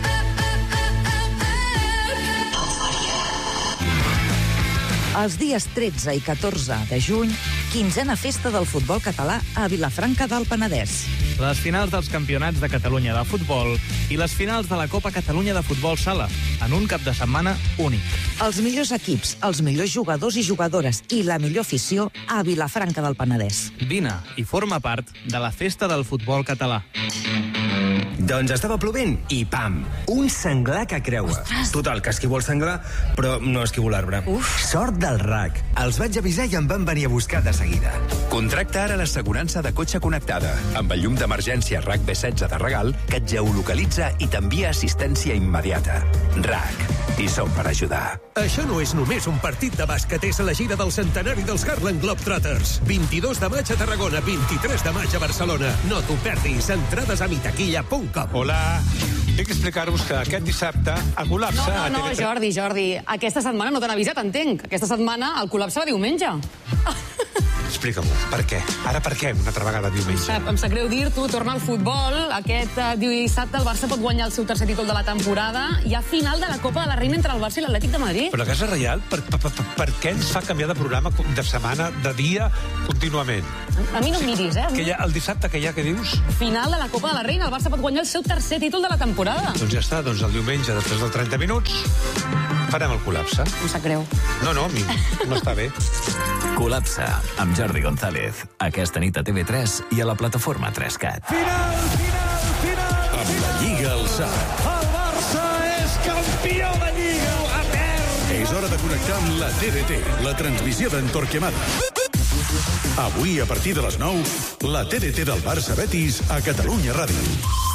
Els dies 13 i 14 de juny, 15a festa del futbol català a Vilafranca del Penedès. Les finals dels campionats de Catalunya de futbol i les finals de la Copa Catalunya de futbol sala, en un cap de setmana únic. Els millors equips, els millors jugadors i jugadores i la millor afició a Vilafranca del Penedès. Vine i forma part de la festa del futbol català. Doncs estava plovent i pam, un senglar que creua. Total, que esquivo el senglar, però no esquivo l'arbre. Sort del RAC. Els vaig avisar i em van venir a buscar de seguida. Contracta ara l'assegurança de cotxe connectada, amb el llum d'emergència RAC B16 de regal, que et geolocalitza i t'envia assistència immediata. RAC. I som per ajudar. Això no és només un partit de bàsquet, és la gira del centenari dels Harlem Globetrotters. 22 de maig a Tarragona, 23 de maig a Barcelona. No t'ho perdis. Entrades a mitaquilla.com. Hola. Tinc que explicar-vos que aquest dissabte el col·lapse... No, Jordi. Aquesta setmana no t'han avisat, entenc. Aquesta setmana el col·lapse va diumenge. Explica-m'ho, per què? Ara per què una altra vegada diumenge? Em sap greu dir-t'ho, torna al futbol. Aquest dissabte el Barça pot guanyar el seu tercer títol de la temporada. Hi ha final de la Copa de la Reina entre el Barça i l'Atlètic de Madrid. Però la Casa Reial, per què ens fa canviar de programa, de setmana, de dia, contínuament? A mi no em miris, El dissabte que hi ha, què dius? Final de la Copa de la Reina, el Barça pot guanyar el seu tercer títol de la temporada. Doncs ja està, el diumenge, després dels 30 minuts, farem el col·lapse. Em sap greu. No, a mi no està bé. Col·lapse, amb Jordi González. Aquesta nit a TV3 i a la plataforma 3CAT. Final! Amb la Lliga alçada. El Barça és campió de Lliga! A perd! És hora de connectar amb la TDT, la transmissió d'en Torquemada. Avui, a partir de les 9, la TDT del Barça Betis a Catalunya Ràdio.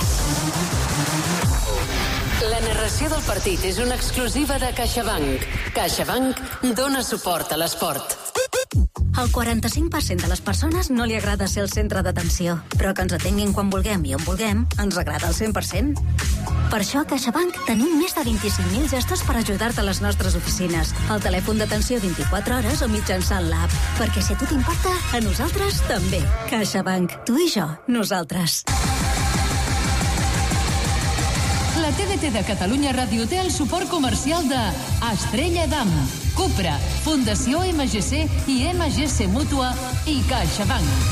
La narració del partit és una exclusiva de CaixaBank. CaixaBank dona suport a l'esport. Al 45% de les persones no li agrada ser el centre d'atenció, però que ens atenguin quan vulguem i on vulguem ens agrada al 100%. Per això a CaixaBank tenim més de 25.000 gestors per ajudar-te a les nostres oficines, al telèfon d'atenció 24 hores o mitjançant l'app. Perquè si a tu t'importa, a nosaltres també. CaixaBank. Tu i jo. Nosaltres. La TDT de Catalunya Ràdio té el suport comercial de Estrella Damm, Cupra, Fundació MGC i MGC Mútua i CaixaBank.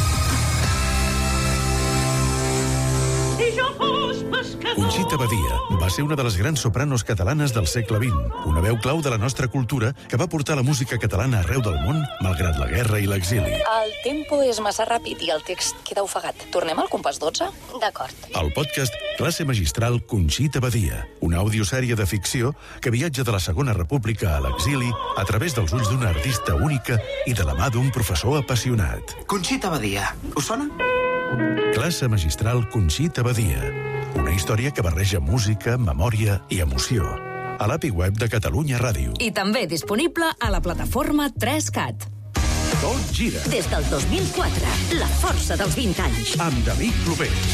Conxita Badia va ser una de les grans sopranos catalanes del segle XX, una veu clau de la nostra cultura que va portar la música catalana arreu del món, malgrat la guerra i l'exili. El tempo és massa ràpid i el text queda ofegat. Tornem al compàs 12? D'acord. El podcast Classe Magistral Conxita Badia, una audiosèrie de ficció que viatja de la Segona República a l'exili a través dels ulls d'una artista única i de la mà d'un professor apassionat. Conxita Badia, us sona? Classe Magistral Conxita Badia, una història que barreja música, memòria i emoció. A l'API web de Catalunya Ràdio. I també disponible a la plataforma 3CAT. Tot gira. Des del 2004, la força dels 20 anys. Amb David Clovers.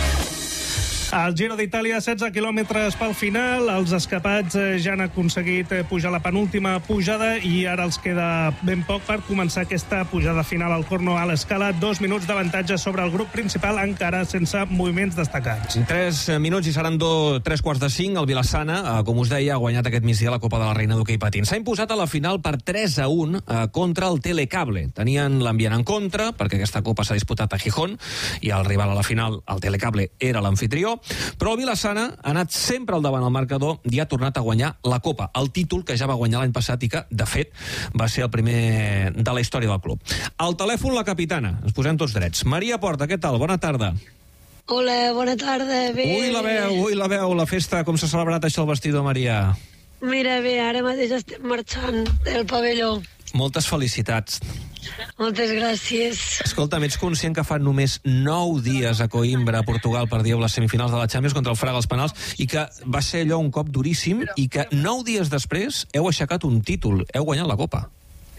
El Giro d'Itàlia, 16 quilòmetres pel final. Els escapats ja han aconseguit pujar la penúltima pujada i ara els queda ben poc per començar aquesta pujada final al Corno a l'Escala. 2 minuts d'avantatge sobre el grup principal, encara sense moviments destacats. 3 minuts i seran 3:45. El Vilassana, com us deia, ha guanyat aquest migdia la Copa de la Reina d'hoquei patins. S'ha imposat a la final per 3-1 contra el Telecable. Tenien l'ambient en contra, perquè aquesta Copa s'ha disputat a Gijón i el rival a la final, el Telecable, era l'anfitrió. Però el Vilassana ha anat sempre al davant del marcador i ha tornat a guanyar la Copa, el títol que ja va guanyar l'any passat i que, de fet, va ser el primer de la història del club. Al telèfon la capitana. Ens posem tots drets. Maria Porta, què tal? Bona tarda. Hola, bona tarda. Bé. Ui, la veu, la festa, com s'ha celebrat això al vestidor, Maria? Mira, bé, ara mateix estem marxant del pavelló. Moltes felicitats. Moltes gràcies. Escolta, ets conscient que fa només 9 dies a Coimbra, a Portugal, perdíeu les semifinals de la Champions contra el Fraga als penals i que va ser allò un cop duríssim i que 9 dies després heu aixecat un títol, heu guanyat la Copa.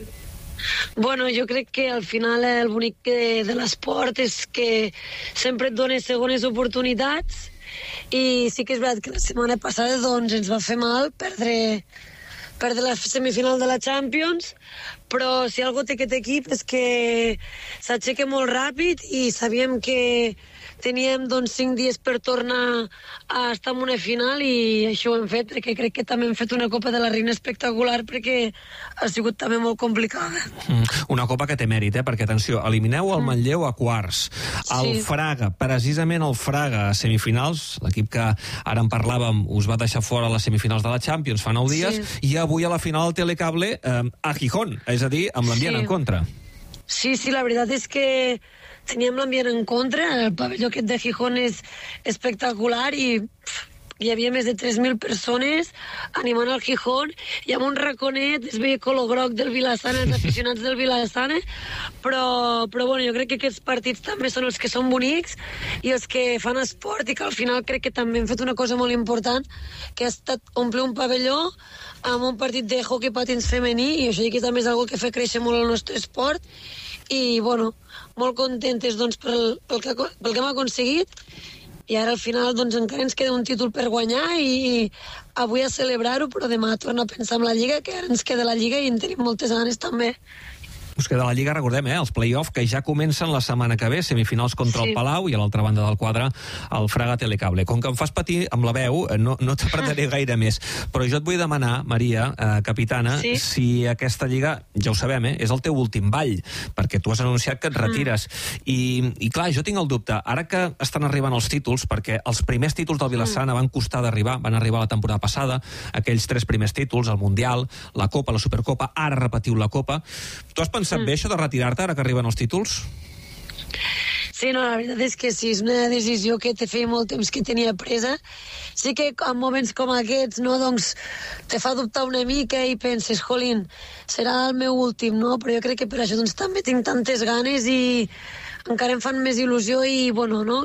Bueno, jo crec que al final el bonic de l'esport és que sempre et dones segones oportunitats i sí que és veritat que la setmana passada doncs, ens va fer mal perdre la semifinal de la Champions, però si algo té aquest equip és que s'aixeca molt ràpid i sabíem que teníem doncs 5 dies per tornar a estar en una final i això ho hem fet perquè crec que també hem fet una Copa de la Reina espectacular perquè ha sigut també molt complicada. Una Copa que té mèrit, perquè atenció, elimineu el Manlleu a quarts, el Fraga, precisament el Fraga a semifinals, l'equip que ara en parlàvem us va deixar fora a les semifinals de la Champions fa 9 dies, i avui a la final del Telecable a Gijón, és a dir, amb l'ambient en contra. Sí, la veritat és que teníem l'ambient en contra, el pavelló aquest de Gijón és espectacular i hi havia més de 3.000 persones animant el Gijón i amb un raconet es veia color groc del Vilassana, els aficionats del Vilassana, però bueno, jo crec que aquests partits també són els que són bonics i els que fan esport i que al final crec que també hem fet una cosa molt important, que ha estat omplir un pavelló amb un partit de hoquei patins femení i això que també és una cosa que fa créixer molt el nostre esport i bueno, molt contentes doncs, pel que hem aconseguit i ara al final doncs, encara ens queda un títol per guanyar i avui a celebrar-ho, però demà tornar a pensar en la Lliga, que ara ens queda la Lliga i en tenim moltes ganes també. Us queda la Lliga, recordem, els play-off que ja comencen la setmana que ve, semifinals contra el Palau i a l'altra banda del quadre el Fraga Telecable. Com que em fas patir amb la veu, no t'apretaré gaire més, però jo et vull demanar, Maria, capitana, si aquesta Lliga, ja ho sabem, és el teu últim ball, perquè tu has anunciat que et retires. I clar, jo tinc el dubte, ara que estan arribant els títols, perquè els primers títols del Vilassana van costar d'arribar, van arribar la temporada passada, aquells 3 primers títols, el Mundial, la Copa, la Supercopa, ara repetiu la Copa. Tu has pensat bé això de retirar-te ara que arriben els títols? Sí, no, la veritat és que sí, és una decisió que te feia molt temps que tenia presa. Sí que en moments com aquests, no, doncs, te fa dubtar una mica i penses, jolín, serà el meu últim, no? Però jo crec que per això doncs, també tinc tantes ganes i encara em fan més il·lusió i, bueno, no?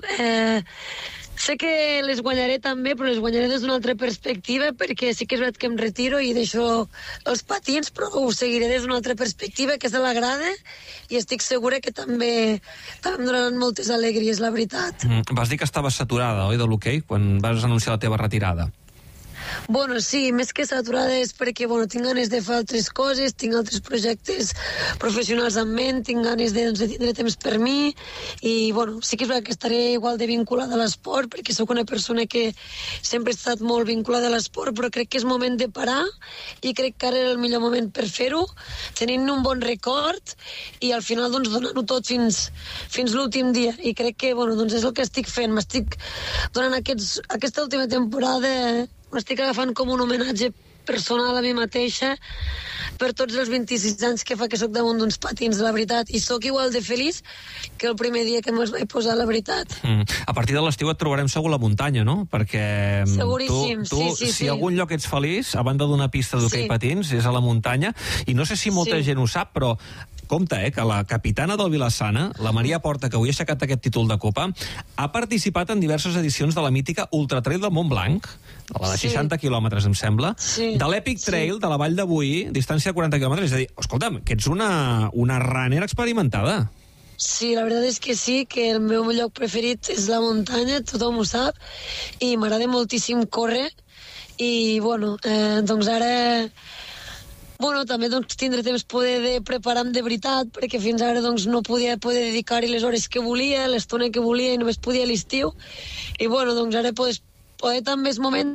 Sé que les guanyaré també, però les guanyaré des d'una altra perspectiva, perquè sí que és veritat que em retiro i deixo els patins, però ho seguiré des d'una altra perspectiva, que és de la grada, i estic segura que també em donaran moltes alegries, la veritat. Vas dir que estaves saturada, oi, de l'hoquei, quan vas anunciar la teva retirada? Bueno, sí, més que saturada és perquè tinc ganes de fer altres coses, tinc altres projectes professionals en ment, tinc ganes de tindre temps per mi i sí que és veritat que estaré igual de vinculada a l'esport perquè sóc una persona que sempre he estat molt vinculada a l'esport, però crec que és moment de parar i crec que ara era el millor moment per fer-ho, tenint un bon record i al final donant-ho tot fins l'últim dia i crec que és el que estic fent, m'estic donant aquesta última temporada. M'estic agafant com un homenatge personal a mi mateixa per tots els 26 anys que fa que sóc damunt d'uns patins, la veritat, i sóc igual de feliç que el primer dia que me'ls vaig posar, la veritat. A partir de l'estiu et trobarem segur a la muntanya, no? Perquè seguríssim, tu si a algun lloc ets feliç, a banda d'una pista d'hoquei patins, és a la muntanya, i no sé si molta gent ho sap, però compte, que la capitana del Vilassana, la Maria Porta, que avui ha aixecat aquest títol de Copa, ha participat en diverses edicions de la mítica Ultra Trail del Montblanc, la de 60 quilòmetres, em sembla, de l'Epic Trail de la Vall de Boí, distància de 40 quilòmetres. És a dir, escolta'm, que ets una runner experimentada. Sí, la veritat és que sí, que el meu lloc preferit és la muntanya, tothom ho sap, i m'agrada moltíssim córrer, i doncs ara també tindré temps de preparar-me de veritat, perquè fins ara no podia dedicar-hi les hores que volia, l'estona que volia, i només podia a l'estiu. I ara poder també és moment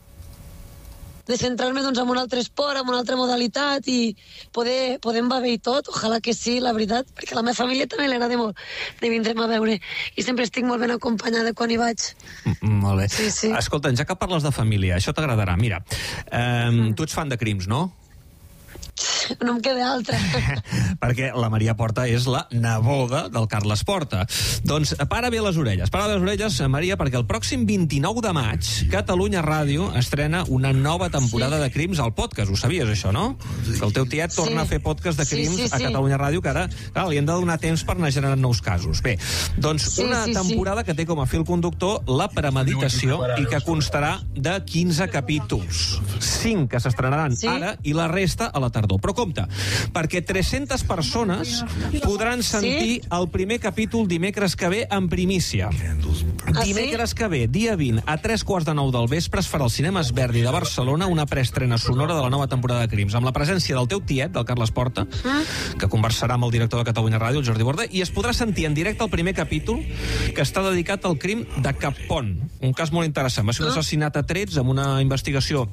de centrar-me en un altre esport, en una altra modalitat, i poder embabir tot, ojalà que sí, la veritat, perquè a la meva família també li agrada molt de vindre'm a veure, i sempre estic molt ben acompanyada quan hi vaig. Molt bé. Sí. Escolta, ja que parles de família, això t'agradarà. Mira, tu ets fan de Crims, no? No em queda altra. Perquè la Maria Porta és la neboda del Carles Porta. Doncs para bé les orelles, Maria, perquè el pròxim 29 de maig Catalunya Ràdio estrena una nova temporada de Crims al podcast. Ho sabies, això, no? Que el teu tiet torna a fer podcast de Crims a Catalunya Ràdio, que ara li hem de donar temps per anar generant nous casos. Bé, doncs una temporada que té com a fil conductor la premeditació i que constarà de 15 capítols. 5 que s'estrenaran ara i la resta a la tardor. Però compte, perquè 300 persones podran sentir el primer capítol dimecres que ve en primícia. Dimecres que ve, dia 20, a 3:15 del vespre, es farà al Cinemes Verdi de Barcelona una preestrena sonora de la nova temporada de Crims, amb la presència del teu tiet, del Carles Porta, que conversarà amb el director de Catalunya Ràdio, el Jordi Borda, i es podrà sentir en directe el primer capítol, que està dedicat al crim de Cap Pont. Un cas molt interessant. Va ser un assassinat a trets amb una investigació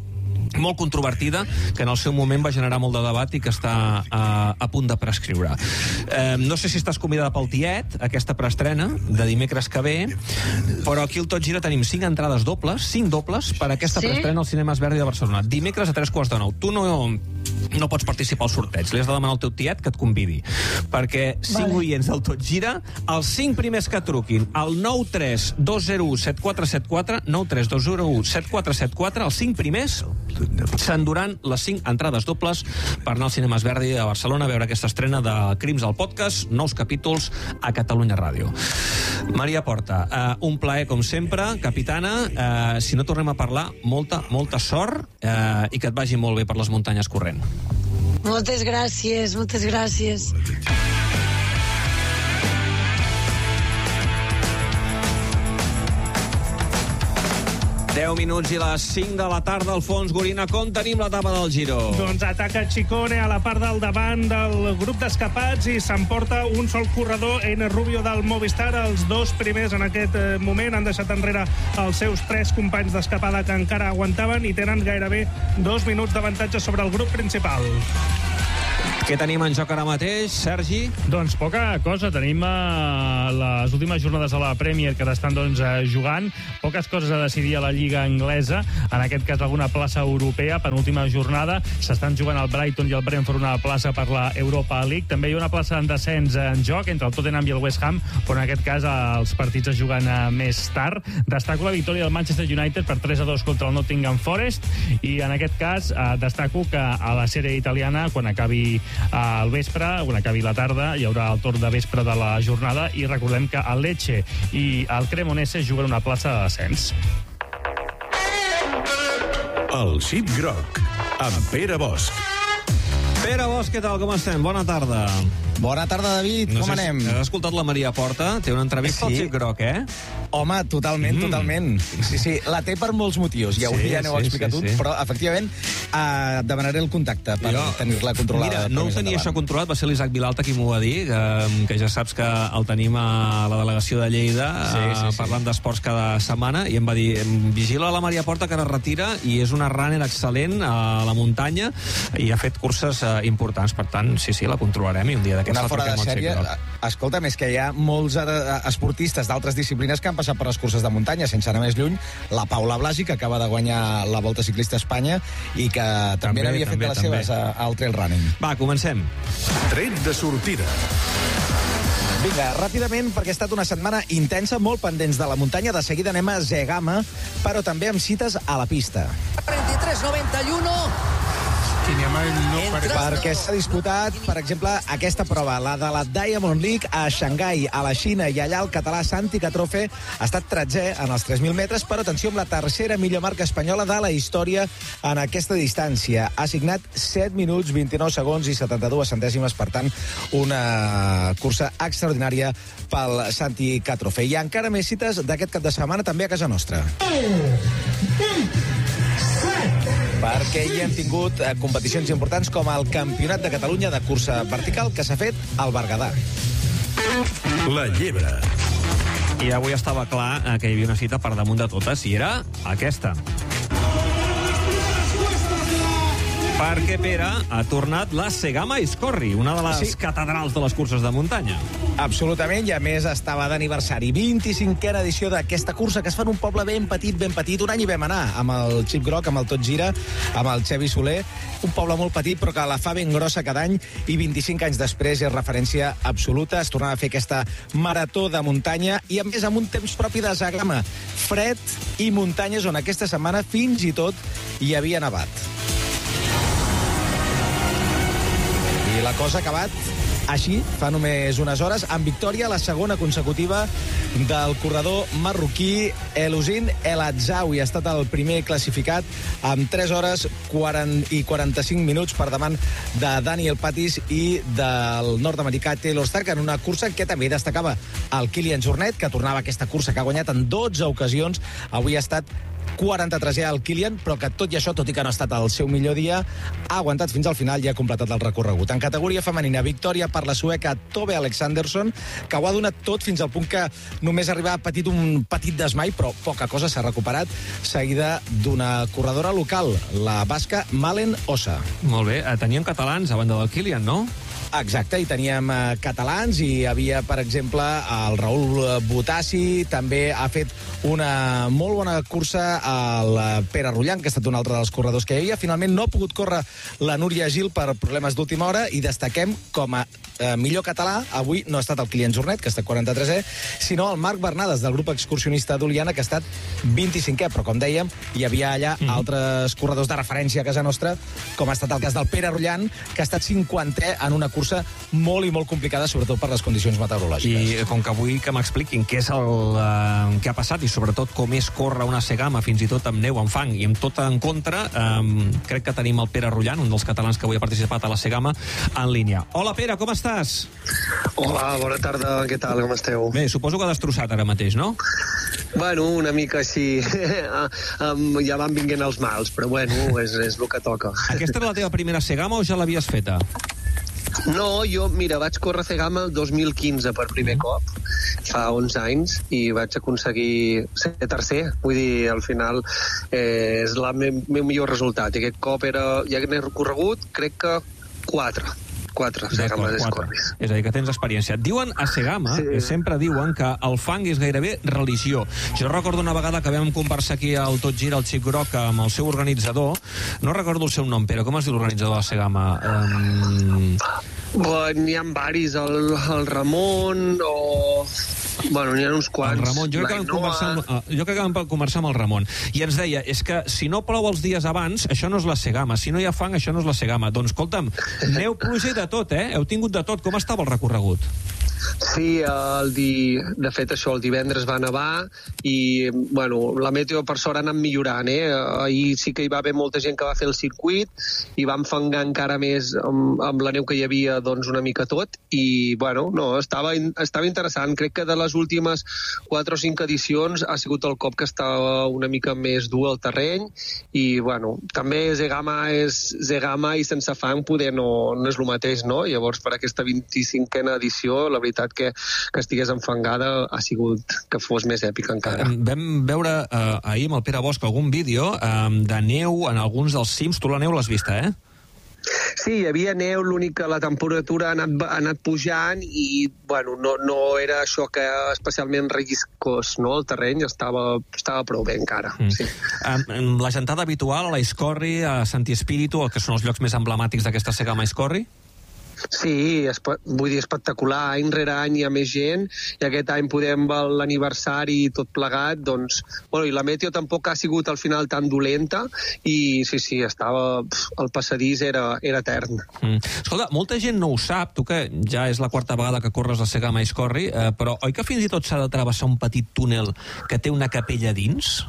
molt controvertida, que en el seu moment va generar molt de debat i que està a punt de prescriure. No sé si estàs convidada pel tiet, aquesta preestrena de dimecres que ve, però aquí al Tot Gira tenim 5 entrades dobles, 5 dobles, per aquesta preestrena al Cinemes Verdi de Barcelona. Dimecres a 3:45. Tu no pots participar al sorteig. Li has de demanar al teu tiet que et convidi. Perquè 5 oients del Tot Gira, els 5 primers que truquin al 932017474, 932017474, els 5 primers s'enduran les 5 entrades dobles per anar al Cinemes Verdi de Barcelona a veure aquesta estrena de Crims al podcast, nous capítols a Catalunya Ràdio. Maria Porta, un plaer com sempre, capitana. Si no tornem a parlar, molta sort i que et vagi molt bé per les muntanyes corrent. Moltes gràcies, moltes gràcies. 10 minuts i les 5 de la tarda. Alfons Gorina, com tenim l'etapa del Giro? Doncs ataca Chicone a la part del davant del grup d'escapats i s'emporta un sol corredor, Einer Rubio del Movistar. Els 2 primers en aquest moment han deixat enrere els seus 3 companys d'escapada que encara aguantaven i tenen gairebé 2 minuts d'avantatge sobre el grup principal. Què tenim en joc ara mateix, Sergi? Doncs poca cosa. Tenim les últimes jornades a la Premier que estan jugant. Poques coses a decidir a la Lliga Anglesa. En aquest cas, alguna plaça europea. Penúltima jornada. S'estan jugant el Brighton i el Brentford una plaça per la Europa League. També hi ha una plaça en descens en joc entre el Tottenham i el West Ham, però en aquest cas els partits es juguen més tard. Destaco la victòria del Manchester United per 3-2 contra el Nottingham Forest i en aquest cas destaco que a la sèrie italiana, quan acabi al vespre, quan acabi la tarda, hi haurà el torn de vespre de la jornada i recordem que el Lecce i el Cremonese juguen una plaça de descens. El Xip Groc, amb Pere Bosch. Pere Bosch, què tal, com estem? Bona tarda. Bona tarda, David. Com anem? Has escoltat la Maria Porta? Té una entrevista al Xip Groc, Home, totalment. Sí, la té per molts motius. Ja n'heu explicat tot, però efectivament demanaré el contacte per tenir-la controlada. Mira, no ho tenia això controlat, va ser l'Isaac Vilalta qui m'ho va dir, que ja saps que el tenim a la delegació de Lleida parlant d'esports cada setmana, i em va dir, vigila la Maria Porta que ara es retira i és una runner excel·lent a la muntanya i ha fet curses importants, per tant, sí, la controlarem i un dia d'aquests una fora de sèrie. Escolta'm, és que hi ha molts esportistes d'altres disciplines que han passat per les curses de muntanya, sense anar més lluny. La Paula Blasi, que acaba de guanyar la Volta Ciclista a Espanya i que també n'havia fet de les seves al trail running. Va, comencem. Tret de sortida. Vinga, ràpidament, perquè ha estat una setmana intensa, molt pendents de la muntanya. De seguida anem a Zegama, però també amb cites a la pista. 33-91... Perquè s'ha disputat, per exemple, aquesta prova, la de la Diamond League a Xangai, a la Xina, i allà el català Santi Catrofe ha estat 13è en els 3.000 metres, però atenció amb la tercera millor marca espanyola de la història en aquesta distància. Ha signat 7 minuts, 29 segons i 72 centèsimes, per tant, una cursa extraordinària pel Santi Catrofe. I encara més cites d'aquest cap de setmana també a casa nostra. Perquè hi hem tingut competicions importants com el Campionat de Catalunya de cursa vertical que s'ha fet al Berguedà. La llebre. I avui estava clar que hi havia una cita per damunt de totes i era aquesta. Perquè, Pere, ha tornat la Zegama Aizkorri, una de les catedrals de les curses de muntanya. Absolutament, i a més estava d'aniversari. 25a edició d'aquesta cursa, que es fa en un poble ben petit. Un any hi vam anar amb el Xip Groc, amb el Tot Gira, amb el Xevi Soler. Un poble molt petit, però que la fa ben grossa cada any, i 25 anys després és referència absoluta. Es tornava a fer aquesta marató de muntanya, i a més amb un temps propi de Zegama. Fred i muntanyes on aquesta setmana fins i tot hi havia nevat. I la cosa ha acabat així, fa només unes hores, amb victòria, la segona consecutiva del corredor marroquí Elousin El Adzaoui. Ha estat el primer classificat amb 3 hores i 45 minuts per davant de Daniel Patis i del nord-americà Taylor Stark, en una cursa en què també destacava el Kilian Jornet, que tornava a aquesta cursa que ha guanyat en 12 ocasions. Avui ha estat 43è el Kilian, però que tot i això, tot i que no ha estat el seu millor dia, ha aguantat fins al final i ha completat el recorregut. En categoria femenina, victòria per la sueca Tove Alexandersson, que ho ha donat tot fins al punt que només arriba a patir un petit desmai, però poca cosa, s'ha recuperat, seguida d'una corredora local, la basca Malen Ossa. Molt bé, teníem catalans a banda del Kilian, no? Exacte, i teníem catalans, i hi havia, per exemple, el Raül Botassi, també ha fet una molt bona cursa el Pere Rullant, que ha estat un altre dels corredors que hi havia. Finalment no ha pogut córrer la Núria Gil per problemes d'última hora, i destaquem com a millor català, avui no ha estat el Kilian Jornet, que ha estat 43è, sinó el Marc Bernades, del grup excursionista d'Oliana, que ha estat 25è, però com dèiem, hi havia allà altres corredors de referència a casa nostra, com ha estat el cas del Pere Rullant, que ha estat 50è en una cursa molt i molt complicada, sobretot per les condicions meteorològiques. I com que vull que m'expliquin què és el que ha passat i sobretot com és córrer una Segama, fins i tot amb neu, amb fang i amb tot en contra, crec que tenim el Pere Rullant, un dels catalans que avui ha participat a la Segama, en línia. Hola, Pere, com estàs? Hola, bona tarda, què tal, com esteu? Bé, suposo que destrossat ara mateix, no? Bueno, una mica així, ja van vinguent els mals, però bueno, és el que toca. Aquesta era la teva primera Segama o ja l'havies feta? No, jo, mira, vaig córrer Segama el 2015 per primer cop, fa 11 anys, i vaig aconseguir ser tercer. Vull dir, al final és el meu millor resultat. I aquest cop ja n'he recorregut, crec que 4 Segames escorris. És a dir, que tens experiència. Diuen a Segama, sempre diuen que el fang és gairebé religió. Jo recordo una vegada que vam conversar aquí al Tot Gira, el Xip Groc, amb el seu organitzador. No recordo el seu nom, però com es diu l'organitzador de la Segama? Bueno, n'hi ha varis, el Ramon o... Bueno, n'hi ha uns quants. El Ramon, jo crec que vam conversar amb el Ramon. I ens deia, és que si no plou els dies abans, això no és la Segama. Si no hi ha fang, això no és la Segama. Doncs, escolta'm, neu, pluja i de tot, eh? Heu tingut de tot. Com estava el recorregut? Sí, de fet això, el divendres va nevar i, bueno, la meteo per sort ha anat millorant, Ahir sí que hi va haver molta gent que va fer el circuit i va enfangar encara més amb la neu que hi havia, doncs, una mica tot, i, bueno, no, estava interessant. Crec que de les últimes 4 o 5 edicions ha sigut el cop que estava una mica més dur el terreny i, bueno, també Segama és Segama i sense fang poder no és el mateix, no? Llavors, per aquesta 25a edició, la veritat que estigués enfangada ha sigut que fos més èpica encara. Vam veure ahir amb el Pere Bosch algun vídeo de neu en alguns dels cims. Tu la neu l'has vista, eh? Sí, hi havia neu, l'únic que la temperatura ha anat pujant i, bueno, no era això que especialment relliscós, no? El terreny estava prou bé encara. Sí. La gentada habitual a l'Aiscorri, a Santi Espíritu, que són els llocs més emblemàtics d'aquesta Segama Aiscorri? Sí, vull dir, espectacular. Any rere any hi ha més gent i aquest any podem veure l'aniversari i tot plegat, doncs... Bueno, i la meteo tampoc ha sigut al final tan dolenta i sí, estava... El passadís era etern. Escolta, molta gent no ho sap, tu que ja és la 4a vegada que corres la Segama Aiscorri, però oi que fins i tot s'ha de travessar un petit túnel que té una capella dins?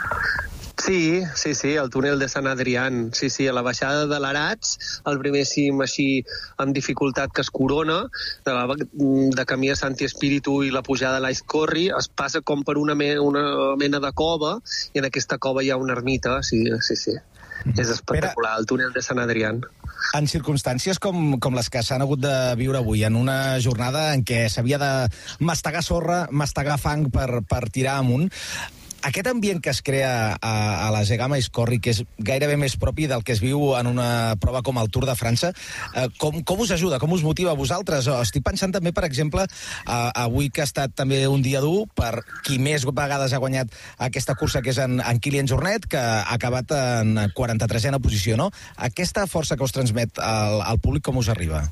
Sí, el túnel de Sant Adrián. Sí, a la baixada de l'Arats, el primer cim així amb dificultat que es corona, de camí a Santi Espíritu i la pujada a l'Aiscorri, es passa com per una mena de cova i en aquesta cova hi ha una ermita, sí. És espectacular, el túnel de Sant Adrián. En circumstàncies com les que s'han hagut de viure avui, en una jornada en què s'havia de mastegar sorra, mastegar fang per tirar amunt, aquest ambient que es crea a la Segama Aiscorri, que és gairebé més propi del que es viu en una prova com el Tour de França, com us ajuda, com us motiva a vosaltres? Estic pensant també, per exemple, avui que ha estat també un dia dur per qui més vegades ha guanyat aquesta cursa, que és en Kilian Jornet, que ha acabat en 43a posició, no? Aquesta força que us transmet al públic, com us arriba?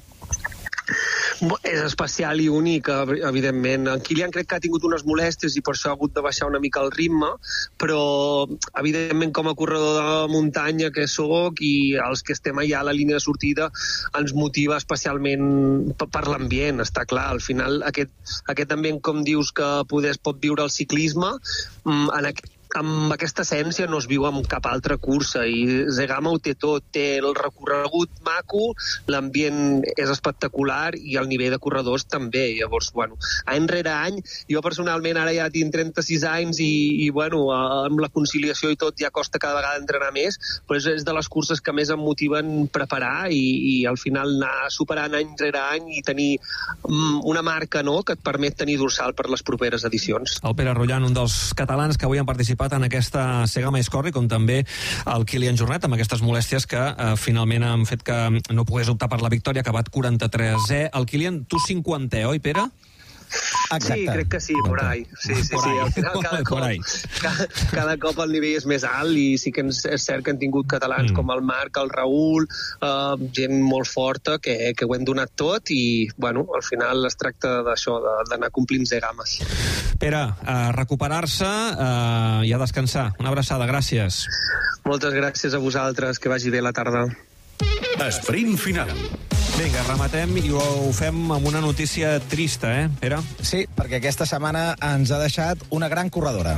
És especial i únic, evidentment. En Kilian crec que ha tingut unes molèsties i per això ha hagut de baixar una mica el ritme, però, evidentment, com a corredor de muntanya que sóc i els que estem allà a la línia de sortida, ens motiva especialment per l'ambient, està clar. Al final, aquest ambient, com dius, que es pot viure el ciclisme, amb aquesta essència no es viu amb cap altra cursa, i Zegama ho té tot, té el recorregut maco, l'ambient és espectacular i el nivell de corredors també. Llavors, bueno, any rere any, jo personalment ara ja tinc 36 anys i bueno, amb la conciliació i tot ja costa cada vegada entrenar més, però és de les curses que més em motiven preparar i al final anar superant any rere any i tenir una marca, no?, que et permet tenir dorsal per les properes edicions. El Pere Rullan, un dels catalans que avui han participat en aquesta Segama Escorri, com també el Kilian Jornet, amb aquestes molèsties que finalment han fet que no pogués optar per la victòria, ha acabat 43è. El Kilian, tu 50è, oi, Pere? Exacte. Sí, crec que sí, por ahí. Sí. Al final cada cop el nivell és més alt i sí que és cert que han tingut catalans com el Marc, el Raül, gent molt forta que ho hem donat tot i, bueno, al final es tracta d'això, d'anar complint Zegames. Pere, recuperar-se i a descansar. Una abraçada, gràcies. Moltes gràcies a vosaltres, que vagi bé la tarda. Sprint final. Vinga, rematem i ho fem amb una notícia trista, Pere? Sí, perquè aquesta setmana ens ha deixat una gran corredora.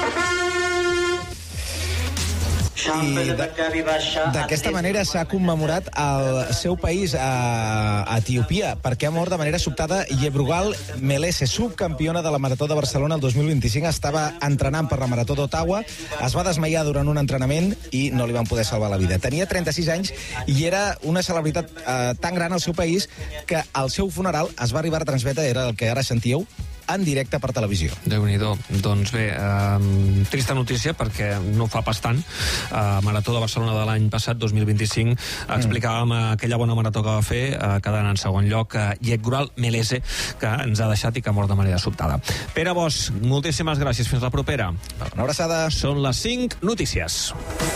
I d'aquesta manera s'ha commemorat el seu país a Etiòpia, perquè ha mort de manera sobtada Yebrugal Melese, subcampiona de la Marató de Barcelona el 2025. Estava entrenant per la Marató d'Ottawa, es va desmaiar durant un entrenament i no li van poder salvar la vida. Tenia 36 anys i era una celebritat tan gran al seu país que el seu funeral es va arribar a transmetre, era el que ara sentíeu, en directe per televisió. Déu-n'hi-do. Doncs bé, trista notícia perquè no fa pas tant. Marató de Barcelona de l'any passat, 2025, explicàvem aquella bona marató que va fer, quedant en segon lloc Yebrugal Melese, que ens ha deixat i que ha mort de manera sobtada. Pere Bosch, moltíssimes gràcies. Fins la propera. Una abraçada. Són les 5 notícies.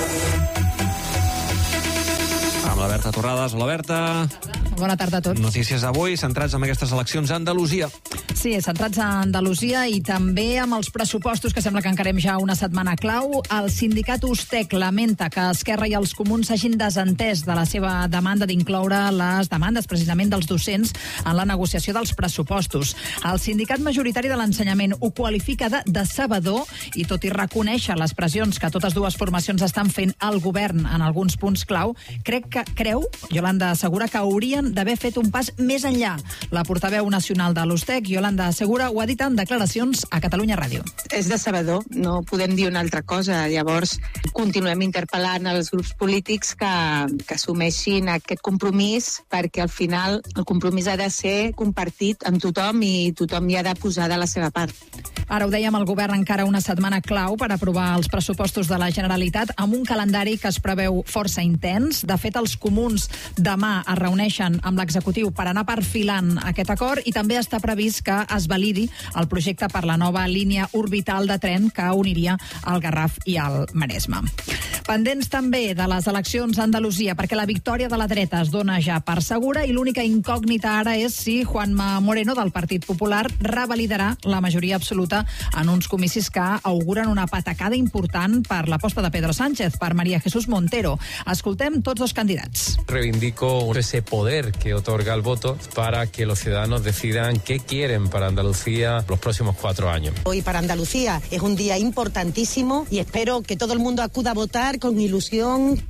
Amb la Berta Torrades. Hola, Berta. Bona tarda a tots. Notícies d'avui, centrats en aquestes eleccions a Andalusia. Sí, centrats a Andalusia i també amb els pressupostos, que sembla que encarem ja una setmana clau. El sindicat USTEC lamenta que Esquerra i els Comuns s'hagin desentès de la seva demanda d'incloure les demandes precisament dels docents en la negociació dels pressupostos. El sindicat majoritari de l'ensenyament ho qualifica de decebedor i, tot i reconèixer les pressions que totes dues formacions estan fent al govern en alguns punts clau, creu, Yolanda Segura, que haurien d'haver fet un pas més enllà. La portaveu nacional de l'USTEC, Yolanda Segura, ho ha dit en declaracions a Catalunya Ràdio. És decebedor, no podem dir una altra cosa. Llavors, continuem interpel·lant els grups polítics que assumeixin aquest compromís, perquè al final el compromís ha de ser compartit amb tothom i tothom hi ha de posar de la seva part. Ara ho dèiem, el govern encara una setmana clau per aprovar els pressupostos de la Generalitat amb un calendari que es preveu força intens. De fet, els comuns demà es reuneixen amb l'executiu per anar perfilant aquest acord i també està previst que es validi el projecte per la nova línia orbital de tren que uniria el Garraf i el Maresme. Pendents també de les eleccions a Andalusia, perquè la victòria de la dreta es dona ja per segura i l'única incògnita ara és si Juanma Moreno, del Partit Popular, revalidarà la majoria absoluta en uns comicis que auguren una patacada important per l'aposta de Pedro Sánchez, per María Jesús Montero. Escoltem tots dos candidats. Reivindico ese poder que otorga el voto para que los ciudadanos decidan qué quieren para Andalucía los próximos 4 años. Hoy para Andalucía es un día importantísimo y espero que todo el mundo acuda a votar con ilusión.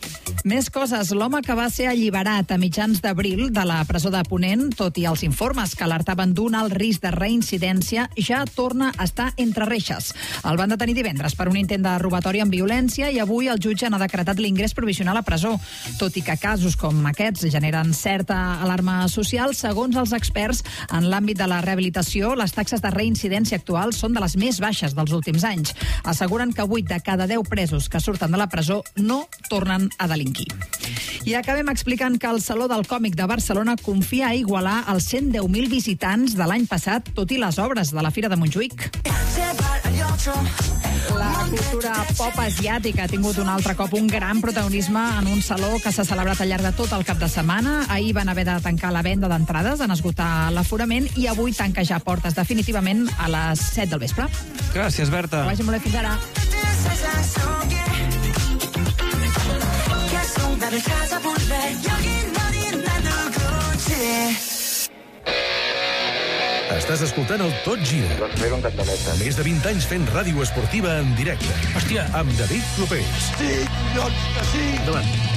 Més coses. L'home que va ser alliberat a mitjans d'abril de la presó de Ponent, tot i els informes que alertaven d'un alt risc de reincidència, ja torna a estar entre reixes. El van detenir divendres per un intent de robatori amb violència i avui el jutge n'ha decretat l'ingrés provisional a presó. Tot i que casos com aquests generen certa alarma social, segons els experts en l'àmbit de la rehabilitació, les taxes de reincidència actuals són de les més baixes dels últims anys. Asseguren que 8 de cada 10 presos que surten de la presó no tornen a delinquir. I acabem explicant que el Saló del Còmic de Barcelona confia a igualar els 110.000 visitants de l'any passat, tot i les obres de la Fira de Montjuïc. La cultura pop asiàtica ha tingut un altre cop un gran protagonisme en un saló que s'ha celebrat al llarg de tot el cap de setmana. Ahir van haver de tancar la venda d'entrades en esgotar l'aforament i avui tanca ja portes definitivament a les 7 del vespre. Gràcies, Berta. Que vagi molt bé, fins ara. Estàs escoltant el Tot Gira. Doncs m'he un candeleta. Més de 20 anys fent ràdio esportiva en directe. Hòstia, amb David Clopés. Sí, collons, que sí! Endavant.